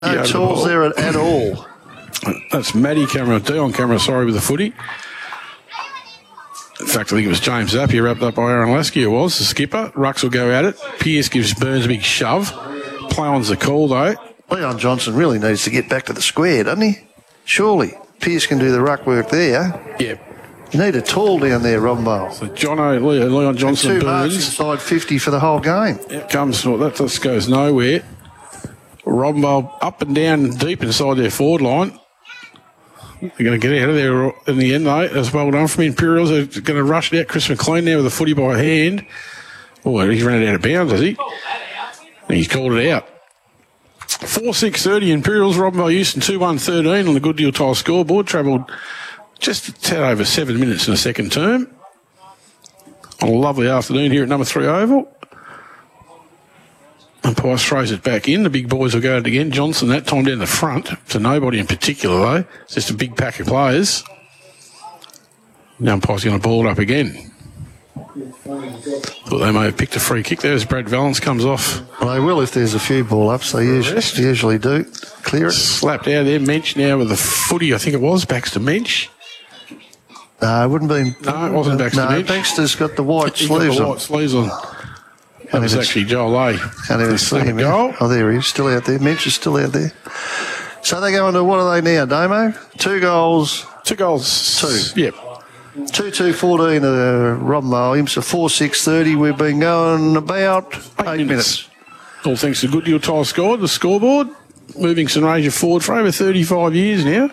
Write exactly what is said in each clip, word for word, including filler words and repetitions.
No tools there at, at all. That's Matty camera, D on camera, sorry, with the footy. In fact, I think it was James Zappia wrapped up by Aaron Lasky, it was, the skipper. Rucks will go at it. Pearce gives Burns a big shove. Play on's the call, though. Leon Johnson really needs to get back to the square, doesn't he? Surely. Pearce can do the ruck work there. Yep. You need a tall down there, Robinvale. So John O, Leon Johnson, and two Burns. marks inside fifty for the whole game. It comes, well, that just goes nowhere. Robinvale up and down deep inside their forward line. They're going to get out of there in the end, though. That's well done from Imperials. They're going to rush it out. Chris McLean there with a footy by hand. Oh, he's run it out of bounds, has he? And he's called it out. four six thirty Imperials, Robinvale Houston two one thirteen on the Good Deal Tile scoreboard. Travelled just a tad over seven minutes in the second term. On a lovely afternoon here at number three Oval. And Price throws it back in. The big boys will go at it again. Johnson that time down the front. To nobody in particular, though. It's just a big pack of players. Now Umpire's going to ball it up again. Thought they may have picked a free kick there as Brad Valance comes off. Well, they will if there's a few ball-ups. They usually, usually do. Clear it. Slapped out there. Mensch now with the footy, I think it was. Baxter Mensch. No, it wouldn't be. No, it wasn't Baxter no, Mensch. Baxter's got the white He's sleeves got the on. white sleeves on. That was actually Joel A. Can't even see him. Goal. Oh, there he is. Still out there. Mensch is still out there. So they go into, what are they now, Damo? Two goals. Two goals. Two. Yep. two two fourteen uh, Robinvale. Imsa four six thirty. We've been going about eight, eight minutes. minutes. All thanks to Good Deal Tile scored, the scoreboard. Moving St Ranger forward for over thirty-five years now.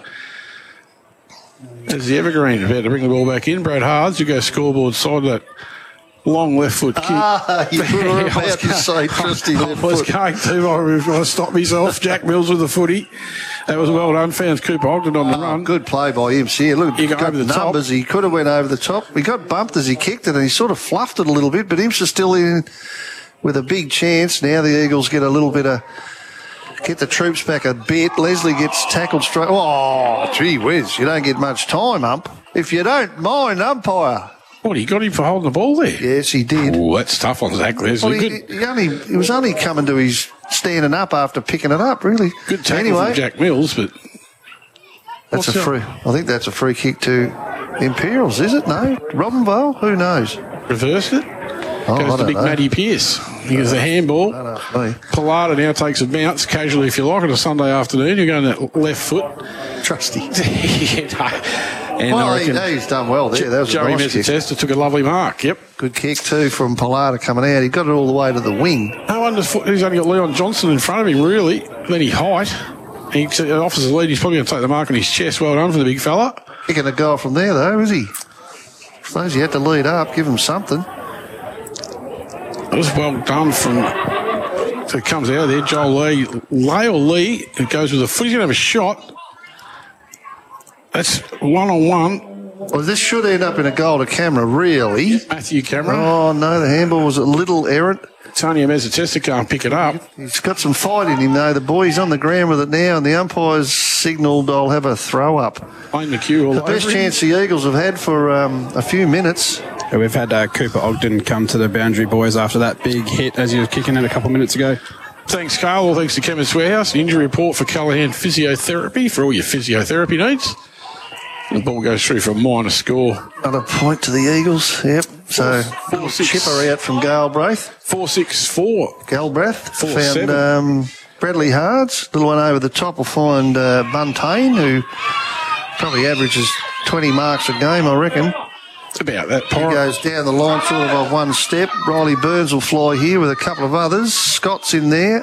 As the Evergreen about to bring the ball back in. Brad Hards, you go scoreboard side of that long left foot kick. Ah, you were about to say trusty left I was foot. going to. I was going to stop myself. Jack Mills with the footy. That was well done. Found Cooper Ogden on the oh, run. Good play by him. See, look, he he got got over the numbers. top. He could have went over the top. He got bumped as he kicked it, and he sort of fluffed it a little bit. But Imsa's still in with a big chance. Now the Eagles get a little bit of get the troops back a bit. Leslie gets tackled straight. Oh, gee whiz! You don't get much time, ump. If you don't mind, umpire. What, he got him for holding the ball there? Yes, he did. Oh, that's tough on Zach Leslie. Well, he, good, he, only, he was only coming to his standing up after picking it up, really. good tackle anyway, from Jack Mills, but that's what's a free. that? I think that's a free kick to Imperials, is it? No, Robinvale. Who knows? reversed it. Oh, I Goes to don't big know. Matty Pearce. He gets the handball. I don't know. Pallada now takes a bounce, casually if you like, on a Sunday afternoon. You're going that left foot. Trusty. yeah, no. And Well, I he, reckon he's done well there. That was Joey a nice kick. Mezzatesta took a lovely mark. Yep. Good kick too from Pallada coming out. He got it all the way to the wing. No wonder he's only got Leon Johnson in front of him, really. Then he height. He offers the lead. He's probably going to take the mark on his chest. Well done for the big fella. Kicking a goal from there though, is he? Suppose he had to lead up, give him something. It was well done from. So it comes out of there. Joel Lee. Lay or Lee. It goes with the foot. He's going to have a shot. That's one on one. Well, this should end up in a goal to camera, really. Matthew Cameron. Oh no, the handball was a little errant. Tony Mezzatesta can't pick it up. He's got some fight in him though. The boy, he's on the ground with it now, and the umpire's signalled I'll have a throw up. Wayne McHugh all The over best him. chance the Eagles have had for um, a few minutes. Yeah, we've had uh, Cooper Ogden come to the boundary boys after that big hit as he was kicking it a couple of minutes ago. Thanks, Carl. All thanks to Chemist Warehouse. Injury report for Callaghan Physiotherapy for all your physiotherapy needs. The ball goes through for a minor score. Another point to the Eagles. Yep. So Four, six. chipper out from Galbraith. four six four. Galbraith Four, found seven. um, Bradley Hards. Little one over the top will find uh, Buntain, who probably averages twenty marks a game, I reckon. It's about that. He Pirate. goes down the line sort of off one step. Riley Burns will fly here with a couple of others. Scott's in there.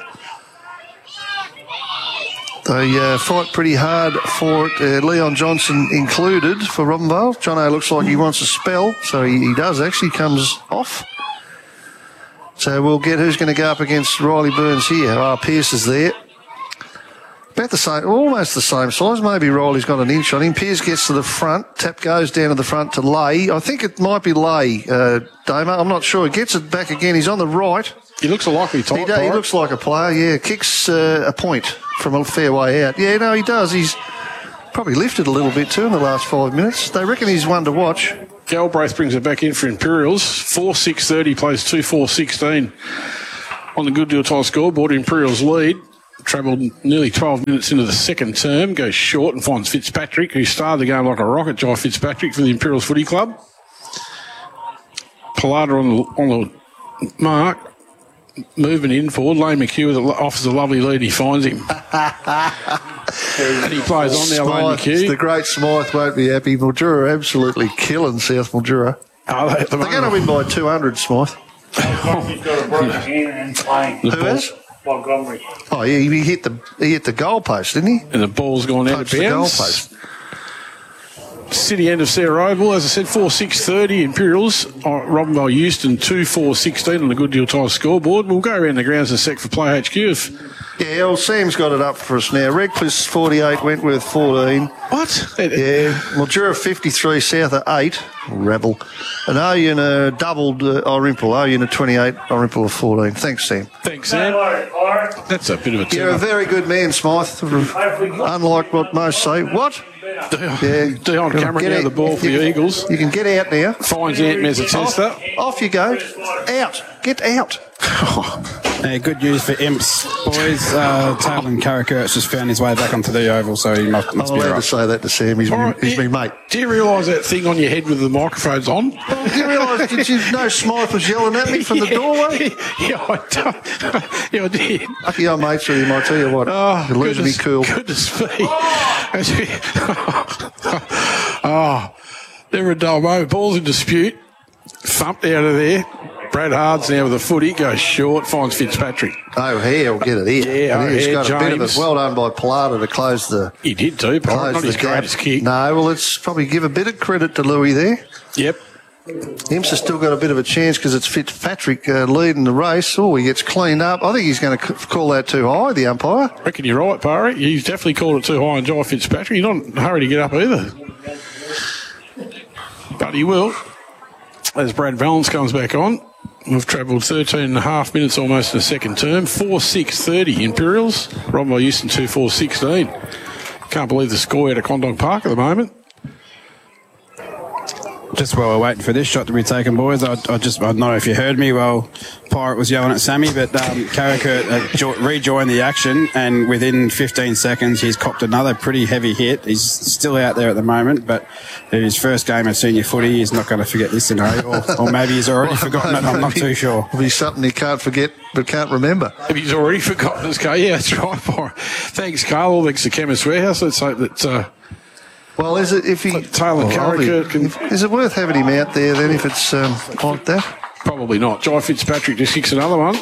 They uh, fight pretty hard for it. Uh, Leon Johnson included for Robinvale. Jono looks like he wants a spell, so he, he does actually, comes off. So we'll get who's going to go up against Riley Burns here. Oh, Pearce is there. About the same, almost the same size. Maybe Riley's got an inch on him. Pearce gets to the front. Tap goes down to the front to Lay. I think it might be Lay, uh, Damo. I'm not sure. He gets it back again. He's on the right. He looks a likely type. He, do, he Pirate. looks like a player, yeah. Kicks uh, a point from a fair way out. Yeah, no, he does. He's probably lifted a little bit too in the last five minutes. They reckon he's one to watch. Galbraith brings it back in for Imperials. four six thirty plays two four sixteen on the Good Deal Tile scoreboard. Imperials lead. travelled nearly twelve minutes into the second term, goes short and finds Fitzpatrick, who started the game like a rocket, Jai Fitzpatrick for the Imperials Footy Club. Pilata on the, on the mark, moving in forward. Lane McHugh offers a lovely lead, he finds him. And he plays on now, Lane McHugh. The great Smythe won't be happy. Mildura absolutely killing South Mildura. Oh, they, They're going to win by two hundred, Smythe. Montgomery's got a broken hand and playing. Who has? Montgomery. Oh, yeah, he hit the he hit the goalpost, didn't he? And the ball's gone out of Touched the bounds. goalpost. City end of Sarah Oval, as I said, four six thirty Imperials, uh, Robinvale Euston two four sixteen on the Good Deal Tyre scoreboard. We'll go around the grounds in a sec for Play H Q. If, Yeah, well, Sam's got it up for us now. Redcliffe's forty-eight, Wentworth fourteen. what? Yeah, Mildura fifty-three, South at eight, Rebel. And Oyen uh, doubled uh, Orimple. Oyen at twenty-eight, Orimple at fourteen. Thanks, Sam. Thanks, No Sam. worries, all right. That's a bit of a You're a turn. very good man, Smythe. Unlike what most say. What? Yeah. Dion Cameron Get now out. the ball for You- the Eagles. You can get out now. Finds Ant Mezzatesta. Off you go. Out. Get out. Yeah, good news for Imps, boys. Uh, Taylor Carrickert just found his way back onto the oval, so he must, I'm must be allowed right. to say that to Sam. He's, All my, right, he's yeah. my mate. Do you realise that thing on your head with the microphones on? Well, do you realise, did you know Smythe was yelling at me from the doorway? Yeah, I don't. Yeah, I did. Lucky I'm mates with him, I tell you what. Oh, You're losing me goodness, cool. Goodness me. Oh, they're a dull moment. Ball's in dispute. Thumped out of there. Brad Hard's now with a footy. Goes short. Finds Fitzpatrick. O'Hare will get it here. Yeah, And he's O'Hare, got a bit of James. it. Well done by Pilata to close the, He did too, but close not the his gap. greatest kick. No, well, let's probably give a bit of credit to Louis there. Yep. Imps has still got a bit of a chance because it's Fitzpatrick uh, leading the race. Oh, he gets cleaned up. I think he's going to c- call that too high, the umpire. I reckon you're right, Parry. He's definitely called it too high on Jai Fitzpatrick. He's not in a hurry to get up either. But he will. As Brad Valence comes back on. We've travelled thirteen and a half minutes almost in the second term. four six thirty Imperials. Robinvale Euston two four sixteen. Can't believe the score out of Condong Park at the moment. Just while we're waiting for this shot to be taken, boys, I, I just I don't know if you heard me while Pirate was yelling at Sammy, but um, Carrickert uh, jo- rejoined the action, and within fifteen seconds, he's copped another pretty heavy hit. He's still out there at the moment, but his first game of senior footy, he's not going to forget this scenario, or, or maybe he's already forgotten it. I'm not too sure. It'll be something he can't forget but can't remember. Have he's already forgotten his car? Yeah, that's right, Pirate. Thanks, Carl. Thanks to Chemist Warehouse. Let's hope that. Uh, Well, is it if he Taylor well, Carrickert can- if- is it worth having him out there then if it's um, like that? Probably not. Jai Fitzpatrick just kicks another one.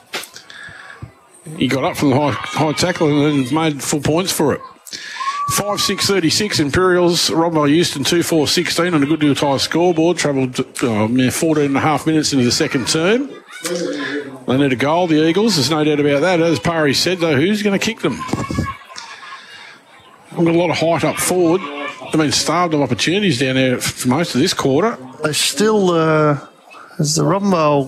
He got up from the high, high tackle and then made full points for it. five six thirty-six Imperials, Robinvale Euston two four sixteen on a Good Deal Tyre scoreboard. Travelled uh, fourteen and a half minutes into the second term. They need a goal, the Eagles. There's no doubt about that. As Parry said, though, who's going to kick them? I've got a lot of height up forward. They've been starved of opportunities down there for most of this quarter. They still uh, is the Robinvale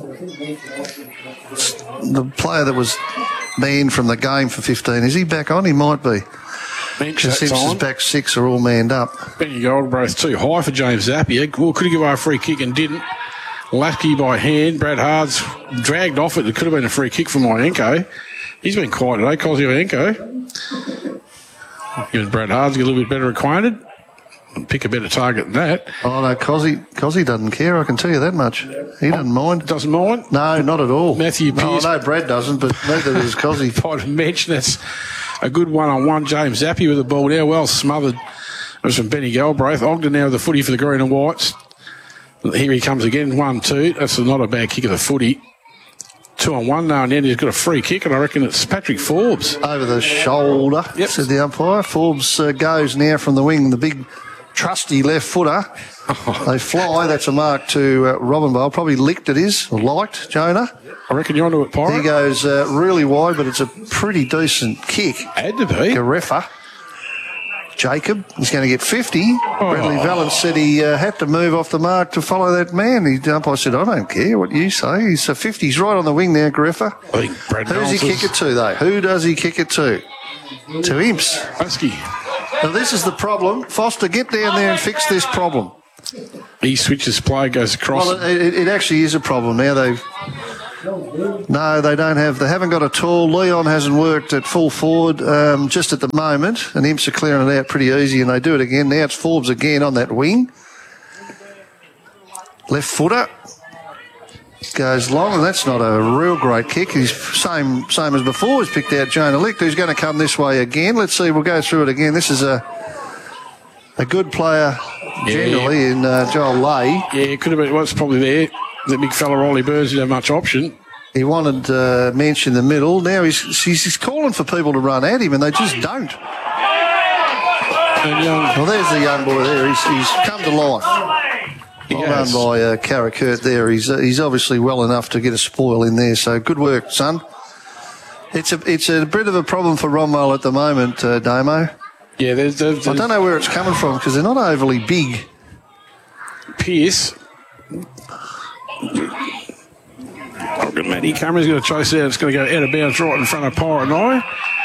the player that was banned from the game for fifteen. Is he back on? He might be. Bench The that Simpsons time. back six are all manned up. Benny Goldbraith too high for James Zappia. Well, could he give away a free kick and didn't? Lasky by hand. Brad Hard's dragged off it. It could have been a free kick from Ienko. He's been quiet today, Cosy Ienko. Giving Brad Hard's get a little bit better acquainted. Pick a better target than that. Oh no, Cosy Cosy doesn't care. I can tell you that much. He doesn't mind. Doesn't mind. No, not at all. Matthew No, Pearce- I know Brad doesn't, but neither does Cosy. I'd mention that's a good one-on-one. James Zappia with the ball now, well smothered. It was from Benny Galbraith. Ogden now with the footy for the green and whites. Here he comes again, one two. That's not a bad kick of the footy. Two on one now, and then he's got a free kick, and I reckon it's Patrick Forbes. Over the shoulder, Yep. said the umpire. Forbes uh, goes now from the wing, the big trusty left footer. They fly. That's a mark to uh, Robinvale. Probably licked it is, or liked, Jonah. I reckon you're onto it, He Pirate. goes uh, really wide, but it's a pretty decent kick. Had to be. Garefa. Jacob is going to get fifty. Bradley Valance said he uh, had to move off the mark to follow that man. He, the umpire said, I don't care what you say. He's a fifty. He's right on the wing now, Garefa. I think Brad Who does he Valance kick it to, though? Who does he kick it to? To Imps. Husky. Now, this is the problem. Foster, get down there and fix this problem. He switches play, goes across. Well, it, it actually is a problem now. They've No, they don't have. They haven't got a tall. Leon hasn't worked at full forward um, just at the moment, and Imps are clearing it out pretty easy, and they do it again. Now it's Forbes again on that wing. Left footer goes long, and that's not a real great kick. He's same same as before. He's picked out Jonah Licht, who's going to come this way again. Let's see. We'll go through it again. This is a a good player generally yeah. in uh, Joel Lay. Yeah, it could have been. It was probably there. The big fella Riley Burns didn't have much option. He wanted uh, Mensch in the middle. Now he's, he's he's calling for people to run at him, and they just don't. And young, Well, there's the young boy there. He's, he's come to life. he Well has. done by uh, Karakurt there. He's uh, he's obviously well enough to get a spoil in there. So good work, son. It's a it's a bit of a problem for Romwell at the moment, uh, Damo. Yeah, there's, there's, I don't know where it's coming from because they're not overly big. Pearce. Oh, good Matty Cameron's going to chase it out. It's going to go out of bounds right in front of Pirate and I.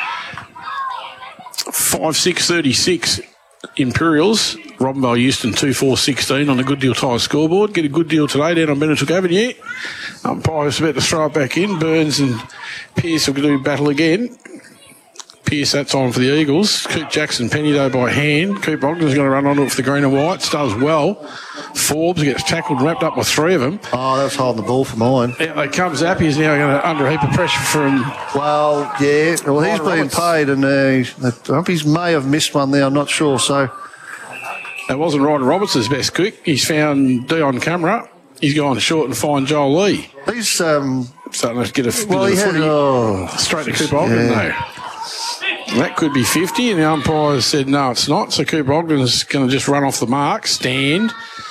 five six thirty-six Imperials. Robinvale Euston two four sixteen on the Good Deal Tyre scoreboard. Get a good deal today down on Benettook Avenue. Umpire's about to throw it back in. Burns and Pearce will do battle again. Pearce that time for the Eagles. Coop Jackson Penny though by hand. Coop Ogden's going to run onto it for the green and whites. Does well. Forbes gets tackled and wrapped up with three of them. Oh, that's holding the ball for mine. Out they come. Zappy's now going to under a heap of pressure from. Well, yeah. Well, he's Ryder been Roberts. paid, and uh, the Umpies may have missed one there. I'm not sure. So That wasn't Ryder Roberts' best quick. He's found Dion Camera. He's gone short and find Joel Lee. he's um. Starting to get a bit Well, of he the had. footy. Oh, Straight to Coop Ogden, yeah. though. That could be fifty, and the umpire said no, it's not. So Coop Ogden's going to just run off the mark, stand.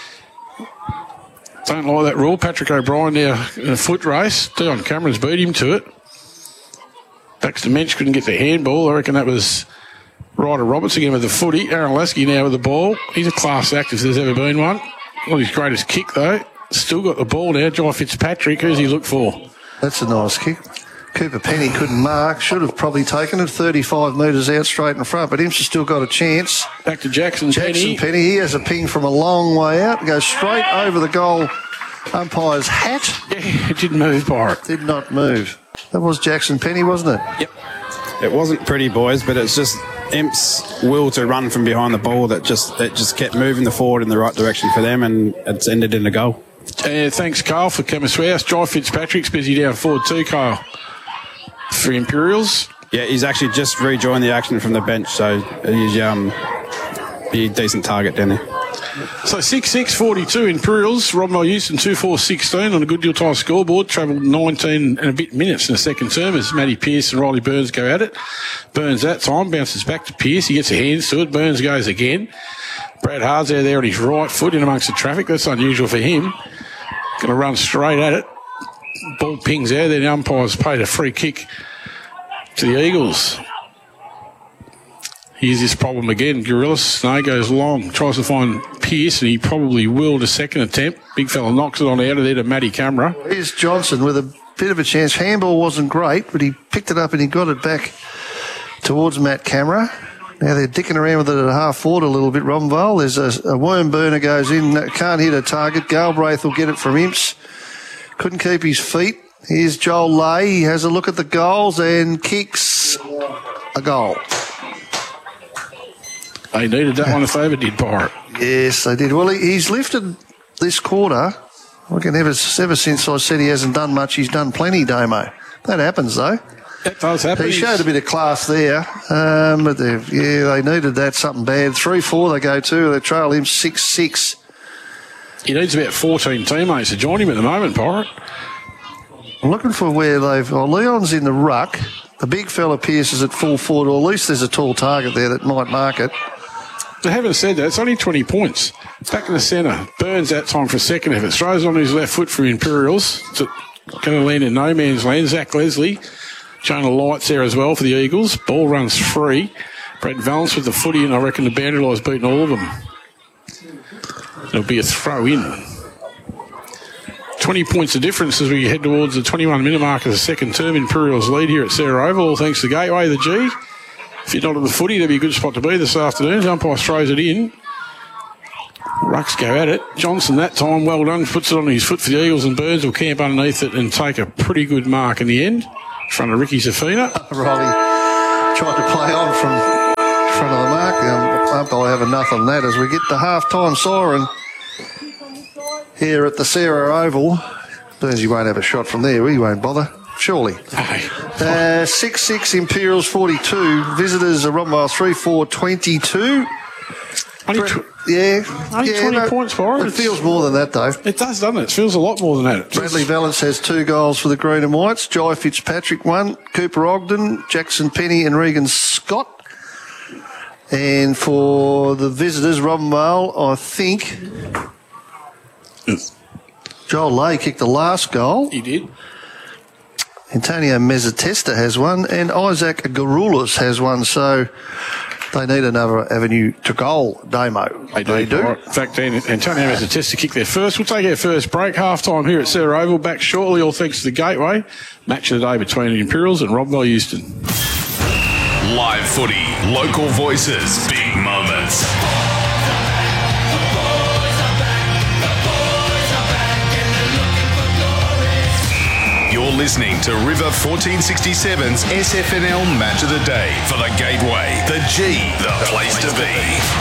Don't like that rule. Patrick O'Brien now in a foot race. Dion Cameron's beat him to it. Baxter Mensch couldn't get the handball. I reckon that was Ryder Roberts again with the footy. Aaron Lasky now with the ball. He's a class act if there's ever been one. Not his greatest kick, though. Still got the ball now. Jai Fitzpatrick, who's he look for? That's a nice kick. Cooper Penny couldn't mark. Should have probably taken it thirty-five metres out straight in front, but Imps has still got a chance. Back to Jackson, Jackson Penny. Penny, he has a ping from a long way out. Goes straight over the goal umpire's hat. Yeah, it didn't move, Pirate. Did not move. That was Jackson Penny, wasn't it? Yep. It wasn't pretty, boys, but it's just Imp's will to run from behind the ball that just that just kept moving the forward in the right direction for them, and it's ended in a goal. Uh, thanks, Carl, for coming to us. Jai Fitzpatrick's busy down forward too, Carl. For Imperials. Yeah, he's actually just rejoined the action from the bench, so he's um be a decent target down there. So six six forty-two Imperials. Robinvale Euston two four sixteen on a Good Deal Tyre scoreboard. Travelled nineteen and a bit minutes in the second term as Matty Pearce and Riley Burns go at it. Burns that time bounces back to Pearce. He gets a hands to it. Burns goes again. Brad Hard's out there on his right foot in amongst the traffic. That's unusual for him. Going to run straight at it. Ball pings out. Then the umpire's paid a free kick to the Eagles. Here's this problem again. Gorilla Snow goes long, tries to find Pearce, and he probably will to second attempt. Big fella knocks it on out of there to Matty Camera. Here's Johnson with a bit of a chance. Handball wasn't great, but he picked it up and he got it back towards Matt Camera. Now they're dicking around with it at half forward a little bit, Robinvale. There's a, a worm burner goes in, can't hit a target. Galbraith will get it from Imps. Couldn't keep his feet. Here's Joel Lay. He has a look at the goals and kicks a goal. They needed that one if they ever did, Pirate. Yes, they did. Well, he, he's lifted this quarter. I reckon ever, ever since I said he hasn't done much, he's done plenty, Damo. That happens, though. That does happen. He showed a bit of class there, um, but they, yeah, they needed that, something bad. three four they go to. They trail him six six. He needs about fourteen teammates to join him at the moment, Pirate. I'm looking for where they've... Well, Leon's in the ruck. The big fella Pearce is at full forward, or at least there's a tall target there that might mark it. They haven't said that. It's only twenty points. Back in the centre. Burns that time for a second effort. Throws on his left foot for Imperials. It's going to land in no man's land. Zach Leslie. Jonah Lights there as well for the Eagles. Ball runs free. Brad Valance with the footy, and I reckon the boundary line's beaten all of them. It'll be a throw in. twenty points of difference as we head towards the twenty-one minute mark of the second term. Imperials lead here at Sarah Oval, all thanks to Gateway, the G. If you're not on the footy, that'd be a good spot to be this afternoon. Umpire throws it in. Rucks go at it. Johnson that time, well done, puts it on his foot for the Eagles, and Burns will camp underneath it and take a pretty good mark in the end in front of Ricky Safina. Riley tried to play on from front of the mark. Um, umpire having nothing on that as we get the half-time siren here at the Sarah Oval. Burns, you won't have a shot from there. We won't bother. Surely. Uh, six six Imperials forty-two. Visitors are Rombale three four twenty-two. Only, tw- Yeah. only yeah, twenty no, points for it. It feels more than that, though. It does, doesn't it? It feels a lot more than that. Bradley Valance has two goals for the Green and Whites. Jai Fitzpatrick one. Cooper Ogden, Jackson Penny and Regan Scott. And for the visitors, Robinvale, I think Yes. Joel Lay kicked the last goal. He did. Antonio Mezzatesta has one, and Isaac Garoulas has one. So they need another avenue to goal, Damo. They do. They do. Right. In fact, Antonio has a test to kick their first. We'll take our first break. Half time here at Sarah Oval. Back shortly, all thanks to the Gateway. Match of the day between the Imperials and Robbville Euston. Live footy, local voices, big moments. You're listening to River fourteen sixty-seven's S F N L Match of the Day for the Gateway, the G, the place to be.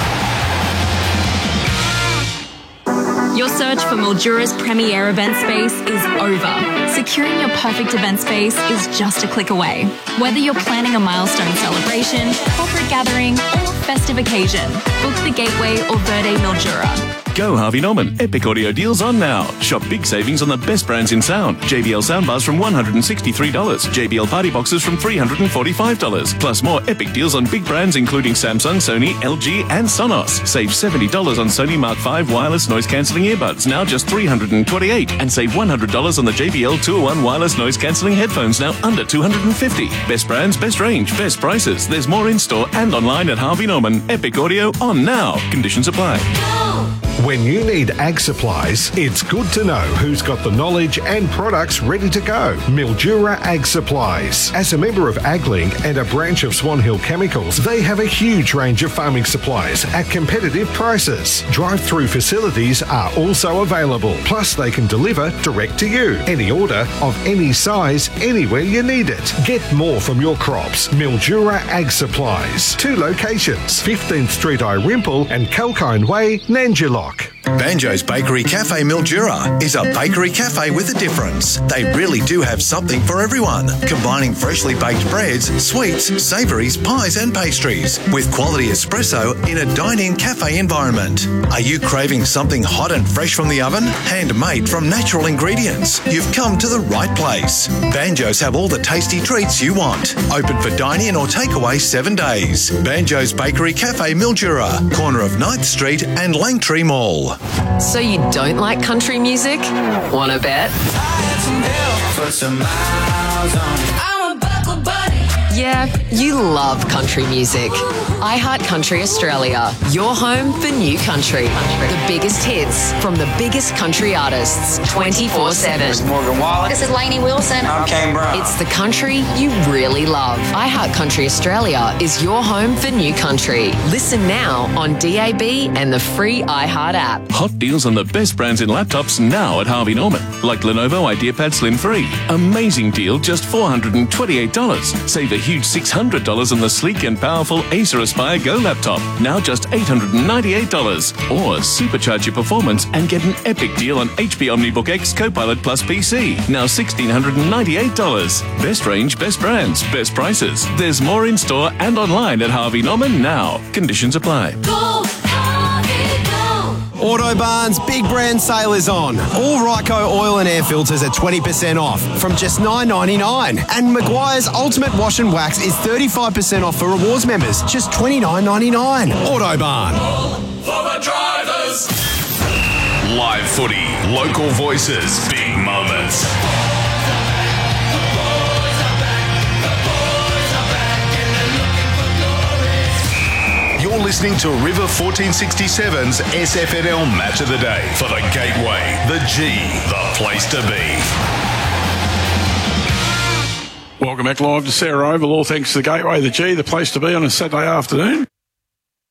Your search for Mildura's premier event space is over. Securing your perfect event space is just a click away. Whether you're planning a milestone celebration, corporate gathering, or festive occasion, book the Gateway or Verde Mildura. Go Harvey Norman. Epic audio deals on now. Shop big savings on the best brands in sound. J B L soundbars from one hundred sixty-three dollars. J B L party boxes from three hundred forty-five dollars. Plus more epic deals on big brands including Samsung, Sony, L G and Sonos. Save seventy dollars on Sony Mark five wireless noise cancelling earbuds, now just three hundred twenty-eight dollars. And save one hundred dollars on the J B L two oh one wireless noise cancelling headphones, now under two hundred fifty dollars. Best brands, best range, best prices. There's more in store and online at Harvey Norman. Epic audio on now. Conditions apply. When you need ag supplies, it's good to know who's got the knowledge and products ready to go. Mildura Ag Supplies. As a member of AgLink and a branch of Swan Hill Chemicals, they have a huge range of farming supplies at competitive prices. Drive-through facilities are also available. Plus, they can deliver direct to you. Any order of any size, anywhere you need it. Get more from your crops. Mildura Ag Supplies. Two locations, fifteenth Street Irimple and Kalkine Way, Nanjilock. Banjo's Bakery Cafe Mildura is a bakery cafe with a difference. They really do have something for everyone, combining freshly baked breads, sweets, savouries, pies and pastries with quality espresso in a dine-in cafe environment. Are you craving something hot and fresh from the oven? Handmade from natural ingredients? You've come to the right place. Banjo's have all the tasty treats you want. Open for dine-in or takeaway seven days. Banjo's Bakery Cafe Mildura, corner of ninth Street and Langtree Mall. So you don't like country music? Wanna bet? Yeah, you love country music. iHeart Country Australia, your home for new country. The biggest hits from the biggest country artists, twenty-four seven. This is Morgan Wallen. This is Lainey Wilson. I'm Kane Brown. It's the country you really love. iHeart Country Australia is your home for new country. Listen now on D A B and the free iHeart app. Hot deals on the best brands in laptops now at Harvey Norman. Like Lenovo IdeaPad Slim three. Amazing deal, just four hundred twenty-eight dollars. Save a huge six hundred dollars on the sleek and powerful Acer Aspire Go laptop. Now just eight hundred ninety-eight dollars. Or supercharge your performance and get an epic deal on H P OmniBook X Copilot Plus P C. Now one thousand six hundred ninety-eight dollars. Best range, best brands, best prices. There's more in store and online at Harvey Norman now. Conditions apply. Go, Harvey, go. Autobarn's big brand sale is on. All Ryco oil and air filters are twenty percent off from just nine ninety-nine. And Maguire's Ultimate Wash and Wax is thirty-five percent off for rewards members, just twenty-nine ninety-nine. Autobarn. For the drivers. Live footy, local voices, big moments. You're listening to River fourteen sixty-seven's S F N L Match of the Day for the Gateway, the G, the place to be. Welcome back live to Sarah Oval. All thanks to the Gateway, the G, the place to be on a Saturday afternoon.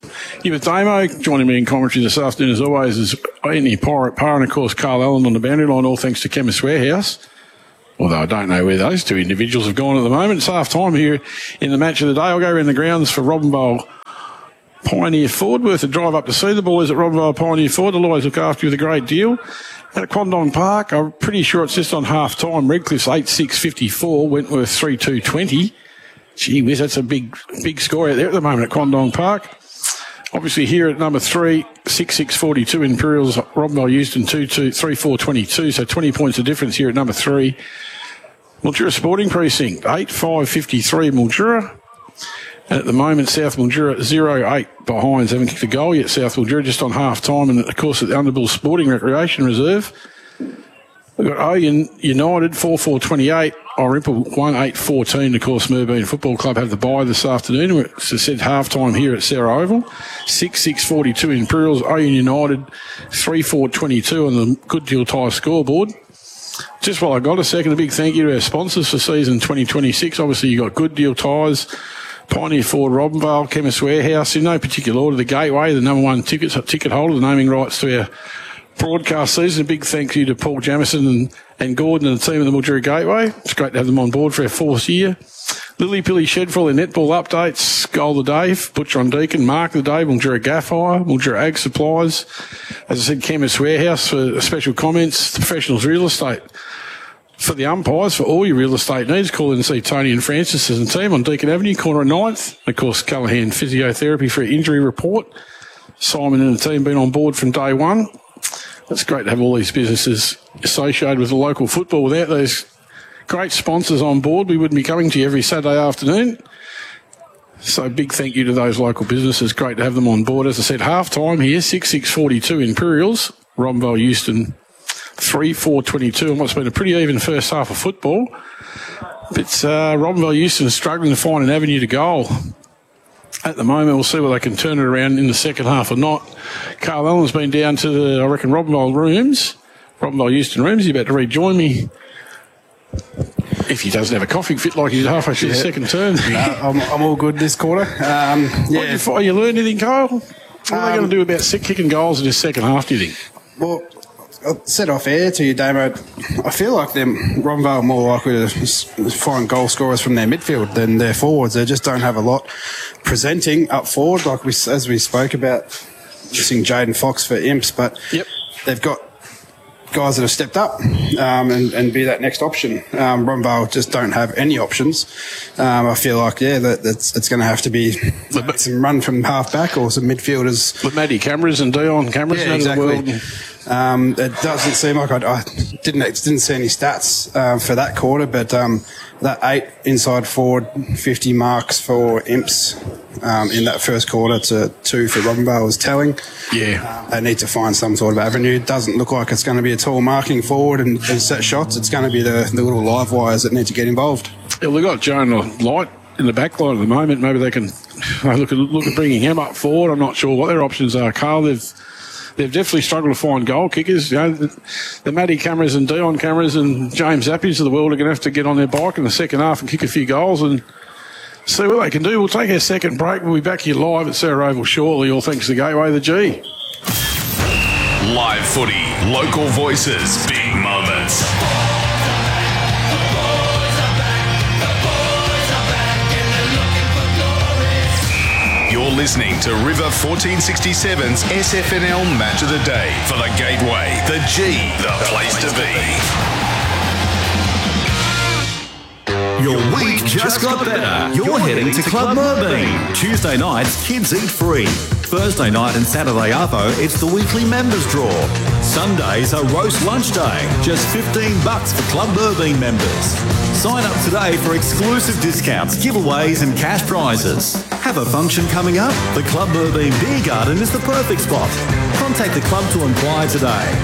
You with Damo, joining me in commentary this afternoon as always is Andy Pirate Parr and of course Carl Allen on the boundary line, all thanks to Chemist Warehouse. Although I don't know where those two individuals have gone at the moment. It's half time here in the match of the day. I'll go around the grounds for Robinvale Pioneer Ford. Worth a drive up to see the boys at Robinvale Pioneer Ford. They'll always look after you with a great deal. At Quandong Park, I'm pretty sure it's just on half time. Redcliffe's eight six fifty-four, Wentworth three two twenty. Gee whiz, that's a big, big score out there at the moment at Quandong Park. Obviously here at number three, six six forty-two, Imperials, Robinvale Euston two two, three four twenty-two, so twenty points of difference here at number three. Mildura Sporting Precinct, eight five fifty-three, Mildura. And at the moment, South Mildura zero eight behind, haven't kicked a goal yet, South Mildura, just on half time. And of course at the Underbill Sporting Recreation Reserve, we've got Oyen United four four twenty-eight, Orimple one eight fourteen. Of course, Moorbeen Football Club have the bye this afternoon. It's said half time here at Sarah Oval. six six forty-two Imperials, Oyen United three four twenty-two on the Good Deal Tyre scoreboard. Just while I got a second, a big thank you to our sponsors for season twenty twenty-six. Obviously, you've got Good Deal Tyres, Pioneer Ford, Robinvale, Chemist Warehouse. In no particular order, the Gateway, the number one ticket, ticket holder, the naming rights to our broadcast season. A big thank you to Paul Jamieson and, and Gordon and the team of the Mildura Gateway. It's great to have them on board for our fourth year. Lily Pilly Shed for all their netball updates. Goal of the day, Butcher on Deacon, Mark of the day, Mildura Gaff Hire, Mildura Ag Supplies. As I said, Chemist Warehouse for special comments. Professionals Real Estate for the umpires, for all your real estate needs. Call in and see Tony and Francis and the team on Deacon Avenue, corner of ninth. Of course, Callaghan Physiotherapy for injury report. Simon and the team been on board from day one. It's great to have all these businesses associated with the local football. Without those great sponsors on board, we wouldn't be coming to you every Saturday afternoon. So big thank you to those local businesses. Great to have them on board. As I said, half time here, six six forty-two Imperials, Robinvale Euston three four twenty-two, and what's been a pretty even first half of football. But uh, Robinvale Euston is struggling to find an avenue to goal. At the moment, we'll see whether they can turn it around in the second half or not. Carl Allen's been down to the, I reckon, Robinvale rooms, Robinvale Euston rooms. He's about to rejoin me. If he doesn't have a coughing fit like he's halfway through yeah. the second term. no, I'm, I'm all good this quarter. Um, yeah. What, you, you learned anything, Kyle? What are um, they going to do about six kicking goals in the second half, do you think? Well, I said off air to you, Damo, I feel like them Robinvale are more likely to find goal scorers from their midfield than their forwards. They just don't have a lot presenting up forward, like we as we spoke about, missing Jaden Fox for Imps, but yep. they've got guys that have stepped up um, and, and be that next option. Um, Robinvale just don't have any options. Um, I feel like, yeah, that, that's it's going to have to be uh, some run from half back or some midfielders. With Matty Cameras and Dion Cameras yeah, out exactly. of the world. Um, it doesn't seem like I, I didn't didn't see any stats uh, for that quarter, but um, that eight inside forward, fifty marks for Imps um, in that first quarter to two for Robinvale was telling. Yeah, um, they need to find some sort of avenue. It doesn't look like it's going to be a tall marking forward and, and set shots. It's going to be the, the little live wires that need to get involved. Yeah, we've got Jonah Light in the back line at the moment. Maybe they can look at look at bringing him up forward. I'm not sure what their options are, Carl. They've They've definitely struggled to find goal kickers. You know, the, the Matty Cameras and Dion Cameras and James Zappies of the world are going to have to get on their bike in the second half and kick a few goals and see what they can do. We'll take our second break. We'll be back here live at Sarah Oval shortly, all thanks to Gateway the G. Live footy, local voices, big moments. You're listening to River fourteen sixty-seven's S F N L Match of the Day for the Gateway, the G, the place to be. Your week just got better. You're heading to Club Moorbeen. Tuesday nights, kids eat free. Thursday night and Saturday arvo, it's the weekly members draw. Sundays are roast lunch day. Just fifteen bucks for Club Moorbeen members. Sign up today for exclusive discounts, giveaways and cash prizes. Have a function coming up? The Club Moorbeen Beer Garden is the perfect spot. Contact the club to inquire today.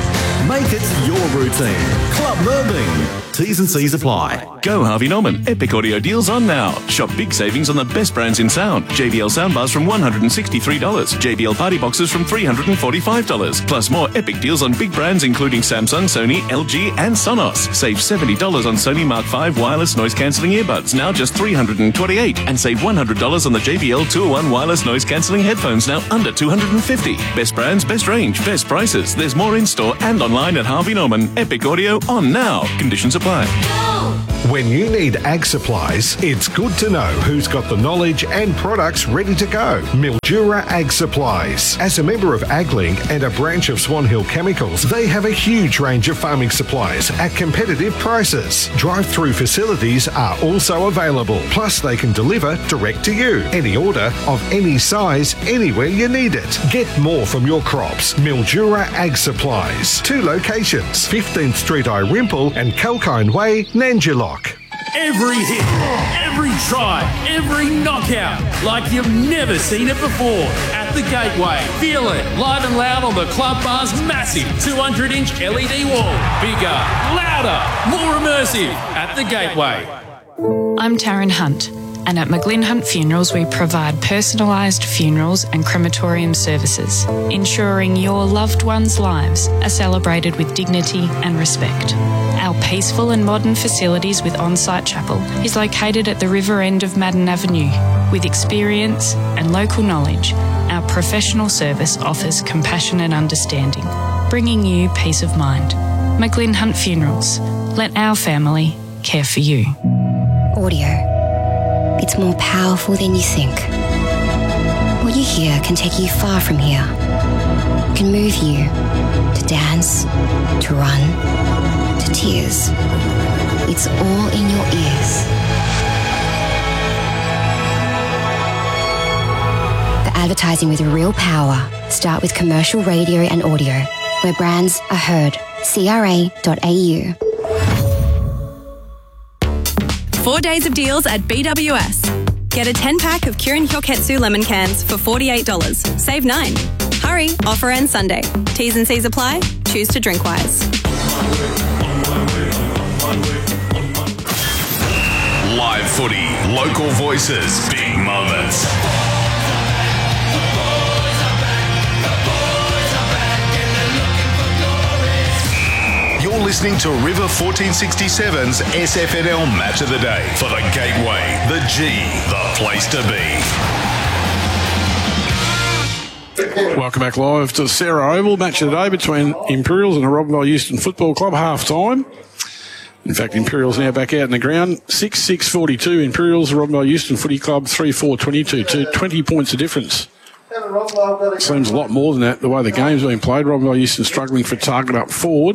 Make it your routine. Club Merbein. T's and C's apply. Go Harvey Norman. Epic audio deals on now. Shop big savings on the best brands in sound. J B L soundbars from one hundred sixty-three dollars. J B L party boxes from three hundred forty-five dollars. Plus more epic deals on big brands including Samsung, Sony, L G and Sonos. Save seventy dollars on Sony Mark five wireless noise cancelling earbuds, now just three hundred twenty-eight dollars. And save one hundred dollars on the J B L two oh one wireless noise cancelling headphones, now under two hundred fifty dollars. Best brands, best range, best prices. There's more in store and online at Harvey Norman. Epic audio on now. Conditions apply. When you need ag supplies, it's good to know who's got the knowledge and products ready to go. Mildura Ag Supplies. As a member of AgLink and a branch of Swan Hill Chemicals, they have a huge range of farming supplies at competitive prices. Drive-through facilities are also available. Plus, they can deliver direct to you. Any order of any size, anywhere you need it. Get more from your crops. Mildura Ag Supplies. Two locations, fifteenth Street Irimple and Kalkine Way, Nanjilock. Every hit, every try, every knockout, like you've never seen it before. At the Gateway, feel it live and loud on the Club Bar's massive two hundred inch L E D wall. Bigger, louder, more immersive. At the Gateway. I'm Taryn Hunt, and at McGlynn Hunt Funerals we provide personalised funerals and crematorium services, ensuring your loved ones' lives are celebrated with dignity and respect. Our peaceful and modern facilities with on-site chapel is located at the river end of Madden Avenue. With experience and local knowledge, our professional service offers compassion and understanding, bringing you peace of mind. McGlynn Hunt Funerals. Let our family care for you. Audio. It's more powerful than you think. What you hear can take you far from here. It can move you to dance, to run, to tears. It's all in your ears. For advertising with real power, start with commercial radio and audio, where brands are heard. C R A dot A U. Four days of deals at B W S. Get a ten pack of Kirin Hyoketsu lemon cans for forty-eight dollars. Save nine. Hurry, offer ends Sunday. T's and C's apply. Choose to drink wise. Live footy, local voices, big moments. You're listening to River fourteen sixty-seven's S F N L Match of the Day for the Gateway, the G, the place to be. Welcome back live to Sarah Oval. Match of the day between Imperials and the Robinvale Euston Football Club, half time. In fact, Imperials now back out in the ground. six six forty-two. Imperials, Robinvale Euston Footy Club, three four twenty-two. twenty points of difference. Seems a lot more than that, the way the game's been played. Robinvale Euston struggling for target up forward.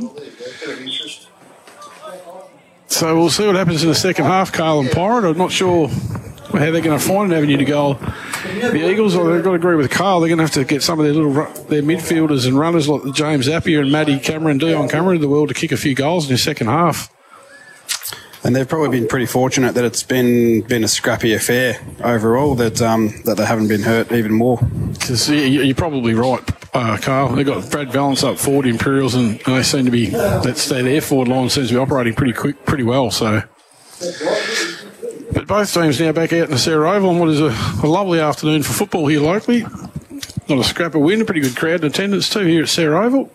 So we'll see what happens in the second half, Carl and Pirate. I'm not sure how they're going to find an avenue to goal. The Eagles, or they've got to agree with Carl, they're going to have to get some of their little their midfielders and runners like James Zapier and Matty Cameron, Dion Cameron of the world to kick a few goals in the second half. And they've probably been pretty fortunate that it's been been a scrappy affair overall, that um, that they haven't been hurt even more. Because you're probably right, uh, Carl. They've got Brad Valance up forward, Imperials, and they seem to be, that's their forward line seems to be operating pretty quick, pretty well. So, but both teams now back out in the Sarah Oval on what is a, a lovely afternoon for football here locally. Not a scrap of win, a pretty good crowd in attendance too here at Sarah Oval.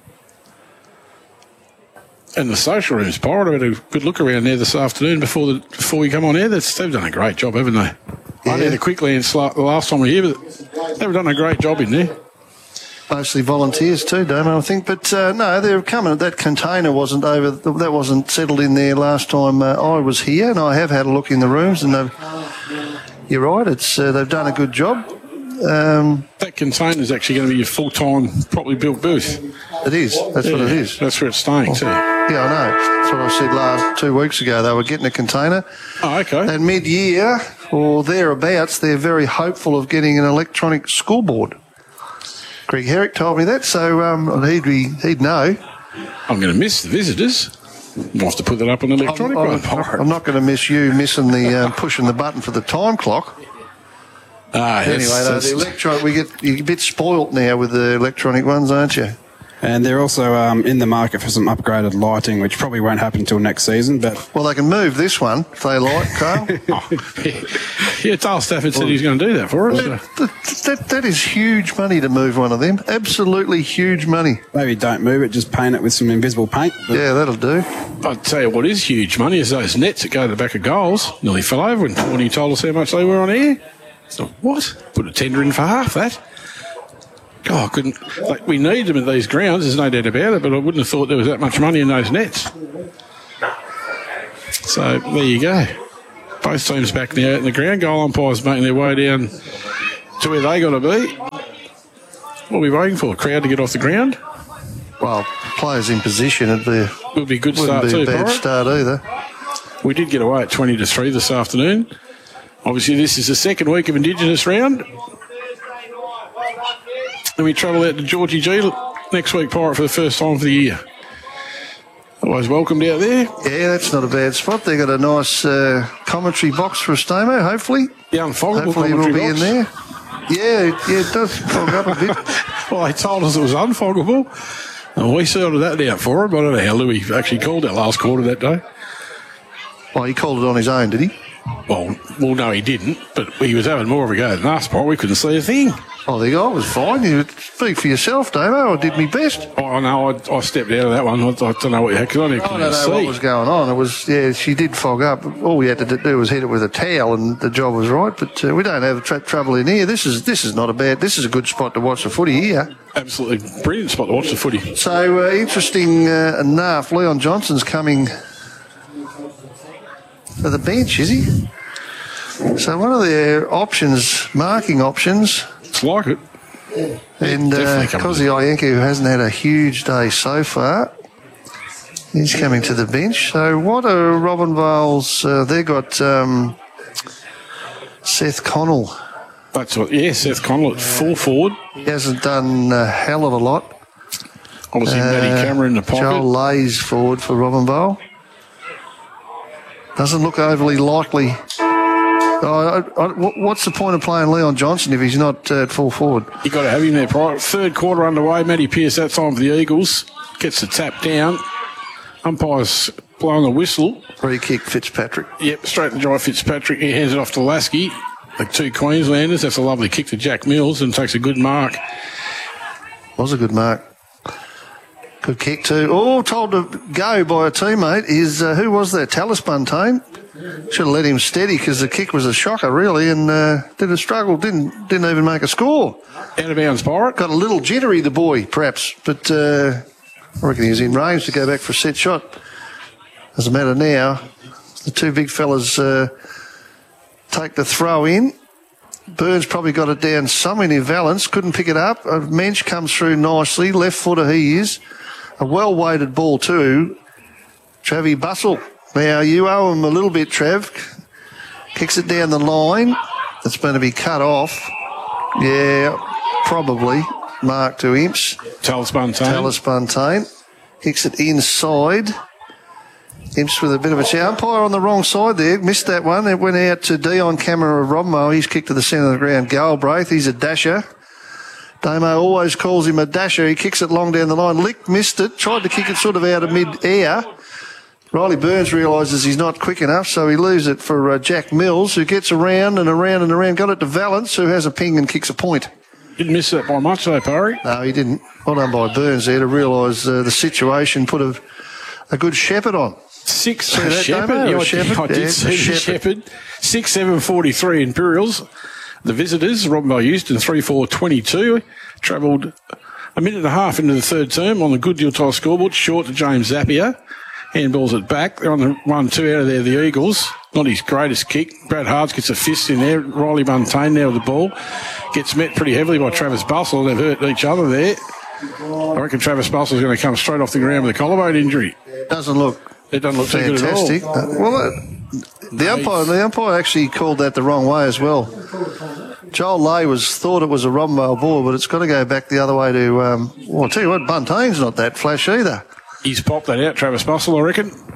And the social rooms, Pirate, I had a good look around there this afternoon before the before we come on air. That's, they've done a great job, haven't they? Yeah. I had a quick glance the last time we were here, but they've done a great job in there. Mostly volunteers too, Damo, I think. But uh, no, they're coming. That container wasn't over. That wasn't settled in there last time uh, I was here, and I have had a look in the rooms, and they've, you're right. It's uh, they've done a good job. Um, that container is actually going to be a full-time, properly built booth. It is. That's yeah, what it is. That's where it's staying too. Yeah, I know. That's what I said last two weeks ago. They were getting a container. Oh, okay. And mid-year or thereabouts, they're very hopeful of getting an electronic scoreboard. Greg Herrick told me that, so um, he'd be, he'd know. I'm going to miss the visitors. We'll have to put that up on the electronic I'm, one. I'm, I'm not going to miss you missing the uh, pushing the button for the time clock. Ah, anyway, that's, though, that's, the electronic, we get you're a bit spoilt now with the electronic ones, aren't you? And they're also um, in the market for some upgraded lighting, which probably won't happen until next season. But Well, they can move this one if they like, Carl. Yeah, Dale Stafford said he's going to do that for us. so. that, that, that is huge money to move one of them. Absolutely huge money. maybe don't move it, just paint it with some invisible paint. But Yeah, that'll do. I'll tell you what is huge money is those nets that go to the back of goals. Nearly fell over when Tawny told us how much they were on air. So, what? Put a tender in for half that. God, I couldn't. Like, we need them at these grounds, there's no doubt about it, but I wouldn't have thought there was that much money in those nets. So, there you go. Both teams back now in the ground. Goal umpires making their way down to where they got to be. What are we waiting for? A crowd to get off the ground? Well, players in position would be, Would be a good wouldn't start be too, a bad Pirate. start either. We did get away at twenty to three this afternoon. Obviously, this is the second week of Indigenous round. And we travel out to Georgie G next week, Pirate, for the first time for the year. Always welcomed out there. Yeah, that's not a bad spot. They got a nice uh, commentary box for Stamo, hopefully. The unfoggable Hopefully we'll commentary be box. in there. Yeah, yeah, it does fog up a bit. Well, they told us it was unfoggable. And we sorted that out for him. I don't know how Louis actually called that last quarter that day. Well, he called it on his own, did he? Well, well, no, he didn't. But he was having more of a go than us, Pirate. We couldn't see a thing. Oh, the guy was fine. You speak for yourself, Damo. I did my best. Oh, no, I, I stepped out of that one. I, I don't know what you had, because I didn't I don't know see. what was going on. It was, yeah, she did fog up. All we had to do was hit it with a towel, and the job was right. But uh, we don't have tra- trouble in here. This is this is not a bad. This is a good spot to watch the footy here. Absolutely brilliant spot to watch the footy. So uh, interesting uh, enough, Leon Johnson's coming for the bench, is he? So one of their options, marking options. It's like it. And uh, Kosi Ienko, who hasn't had a huge day so far, he's coming to the bench. So what are Robin Vale's? Uh, they got um, Seth Connell. That's what, yeah, Seth Connell at full forward. He hasn't done a hell of a lot. Obviously, Matty Cameron in the pocket. Joel Lay's forward for Robin Vale. Doesn't look overly likely. Oh, I, I, what's the point of playing Leon Johnson if he's not uh, at full forward? you got to have him there, Pirate. Third quarter underway. Matty Pearce that time for the Eagles. Gets the tap down. Umpire's blowing the whistle. Free kick, Fitzpatrick. Yep, straight to Jai Fitzpatrick. He hands it off to Lasky. The two Queenslanders. That's a lovely kick to Jack Mills and takes a good mark. Was a good mark. Good kick too. Oh, told to go by a teammate is, uh, who was that? Tallis Buntain. Should have let him steady because the kick was a shocker, really, and uh, did a struggle, didn't didn't even make a score. Out of bounds, Pirate. Got a little jittery, the boy, perhaps, but uh, I reckon he was in range to go back for a set shot. Doesn't matter now. The two big fellas uh, take the throw in. Burns probably got it down somewhere near Valence, couldn't pick it up. A Mensch comes through nicely, left footer he is. A well-weighted ball too. Travie Bustle. Now, you owe him a little bit, Trav. Kicks it down the line. It's going to be cut off. Yeah, probably. Mark to Imps. Tallis Buntain. Tallis Buntain. Kicks it inside. Imps with a bit of a chance. Umpire on the wrong side there. Missed that one. It went out to Dion Camera of Robmo. He's kicked to the centre of the ground. Galbraith, he's a dasher. Damo always calls him a dasher. He kicks it long down the line. Lick missed it. Tried to kick it sort of out of mid-air. Riley Burns realises he's not quick enough, so he leaves it for uh, Jack Mills, who gets around and around and around. Got it to Valence, who has a ping and kicks a point. Didn't miss that by much, though, Parry. No, he didn't. Well done by Burns there to realise uh, the situation. Put a, a good shepherd on. Six See that, Shepherd. Damo? Yeah, A I shepherd? did, I did Yeah, see the shepherd. Shepherd. Six seven forty three Imperials. The visitors, Robin Vale Euston three four twenty two, travelled a minute and a half into the third term on the Good Deal Tile scoreboard, short to James Zapier. Handballs it back. They're on the one two out of there. The Eagles. Not his greatest kick. Brad Hards gets a fist in there. Riley Buntain now with the ball. Gets met pretty heavily by Travis Bustle. They've hurt each other there. I reckon Travis Bustle's going to come straight off the ground with a collarbone injury. Doesn't look It doesn't look too good at all. fantastic. Uh, well, uh, the umpire, the umpire actually called that the wrong way as well. Joel Lay was thought it was a Robin Vale ball, but it's got to go back the other way to. Um, well, I'll tell you what, Buntain's not that flash either. He's popped that out, Travis Bustle, I reckon.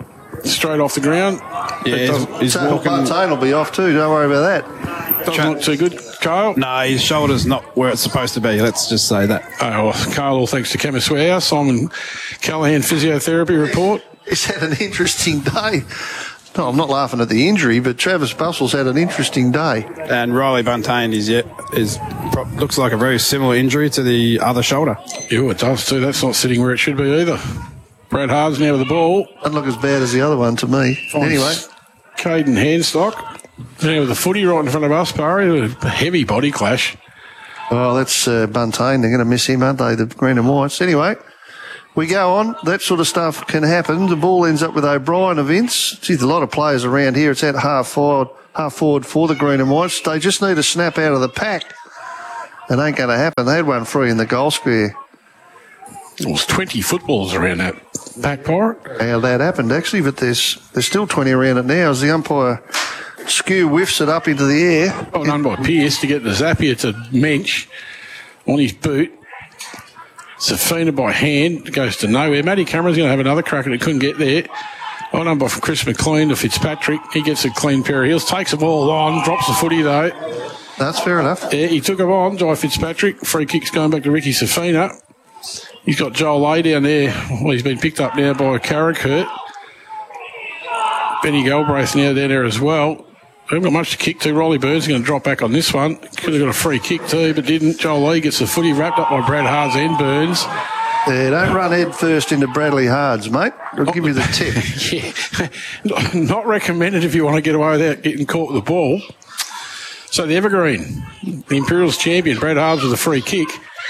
straight off the ground. Yeah, It doesn't- he's, he's So walking. Bartone will be off too. Don't worry about that. doesn't look too good, Kyle. No, his shoulder's not where it's supposed to be. Let's just say that. Oh, well, Kyle, all thanks to Chemist Warehouse. Simon Callahan physiotherapy report. He's had an interesting day. No, I'm not laughing at the injury, but Travis Bustle's had an interesting day. And Riley Buntain is yet is pro- looks like a very similar injury to the other shoulder. Yeah, it does too. That's not sitting where it should be either. Brad Hard's now with the ball. Doesn't look as bad as the other one to me. Finds Anyway, Caden Handstock. Now with the footy right in front of us, Barry. A heavy body clash. well, that's uh, Buntain. They're going to miss him, aren't they, the green and whites? Anyway, we go on. That sort of stuff can happen. The ball ends up with O'Brien of Ince. Geez, a lot of players around here. It's at half forward, half forward for the green and whites. They just need a snap out of the pack. It ain't going to happen. They had one free in the goal square. There was twenty footballs around that back part. How that happened, actually, but there's there's still twenty around it now as the umpire skew whiffs it up into the air. Well done by Pearce to get the Zapier to Mensch on his boot. Safina by hand goes to nowhere. Matty Cameron's going to have another crack and it couldn't get there. Well done by Chris McLean to Fitzpatrick. He gets a clean pair of heels, takes the ball on, drops the footy though. That's fair enough. Yeah, he took him on, Jai Fitzpatrick. Free kicks going back to Ricky Safina. He's got Joel Lay down there. Well, he's been picked up now by Carrickert. Benny Galbraith now down there as well. Haven't got much to kick to. Rolly Burns is going to drop back on this one. Could have got a free kick too, but didn't. Joel Lee gets the footy wrapped up by Brad Hards and Burns. Yeah, don't run head first into Bradley Hards, mate. I'll give you the tip. Yeah. Not recommended if you want to get away without getting caught with the ball. So the Evergreen, the Imperials champion, Brad Hards with a free kick.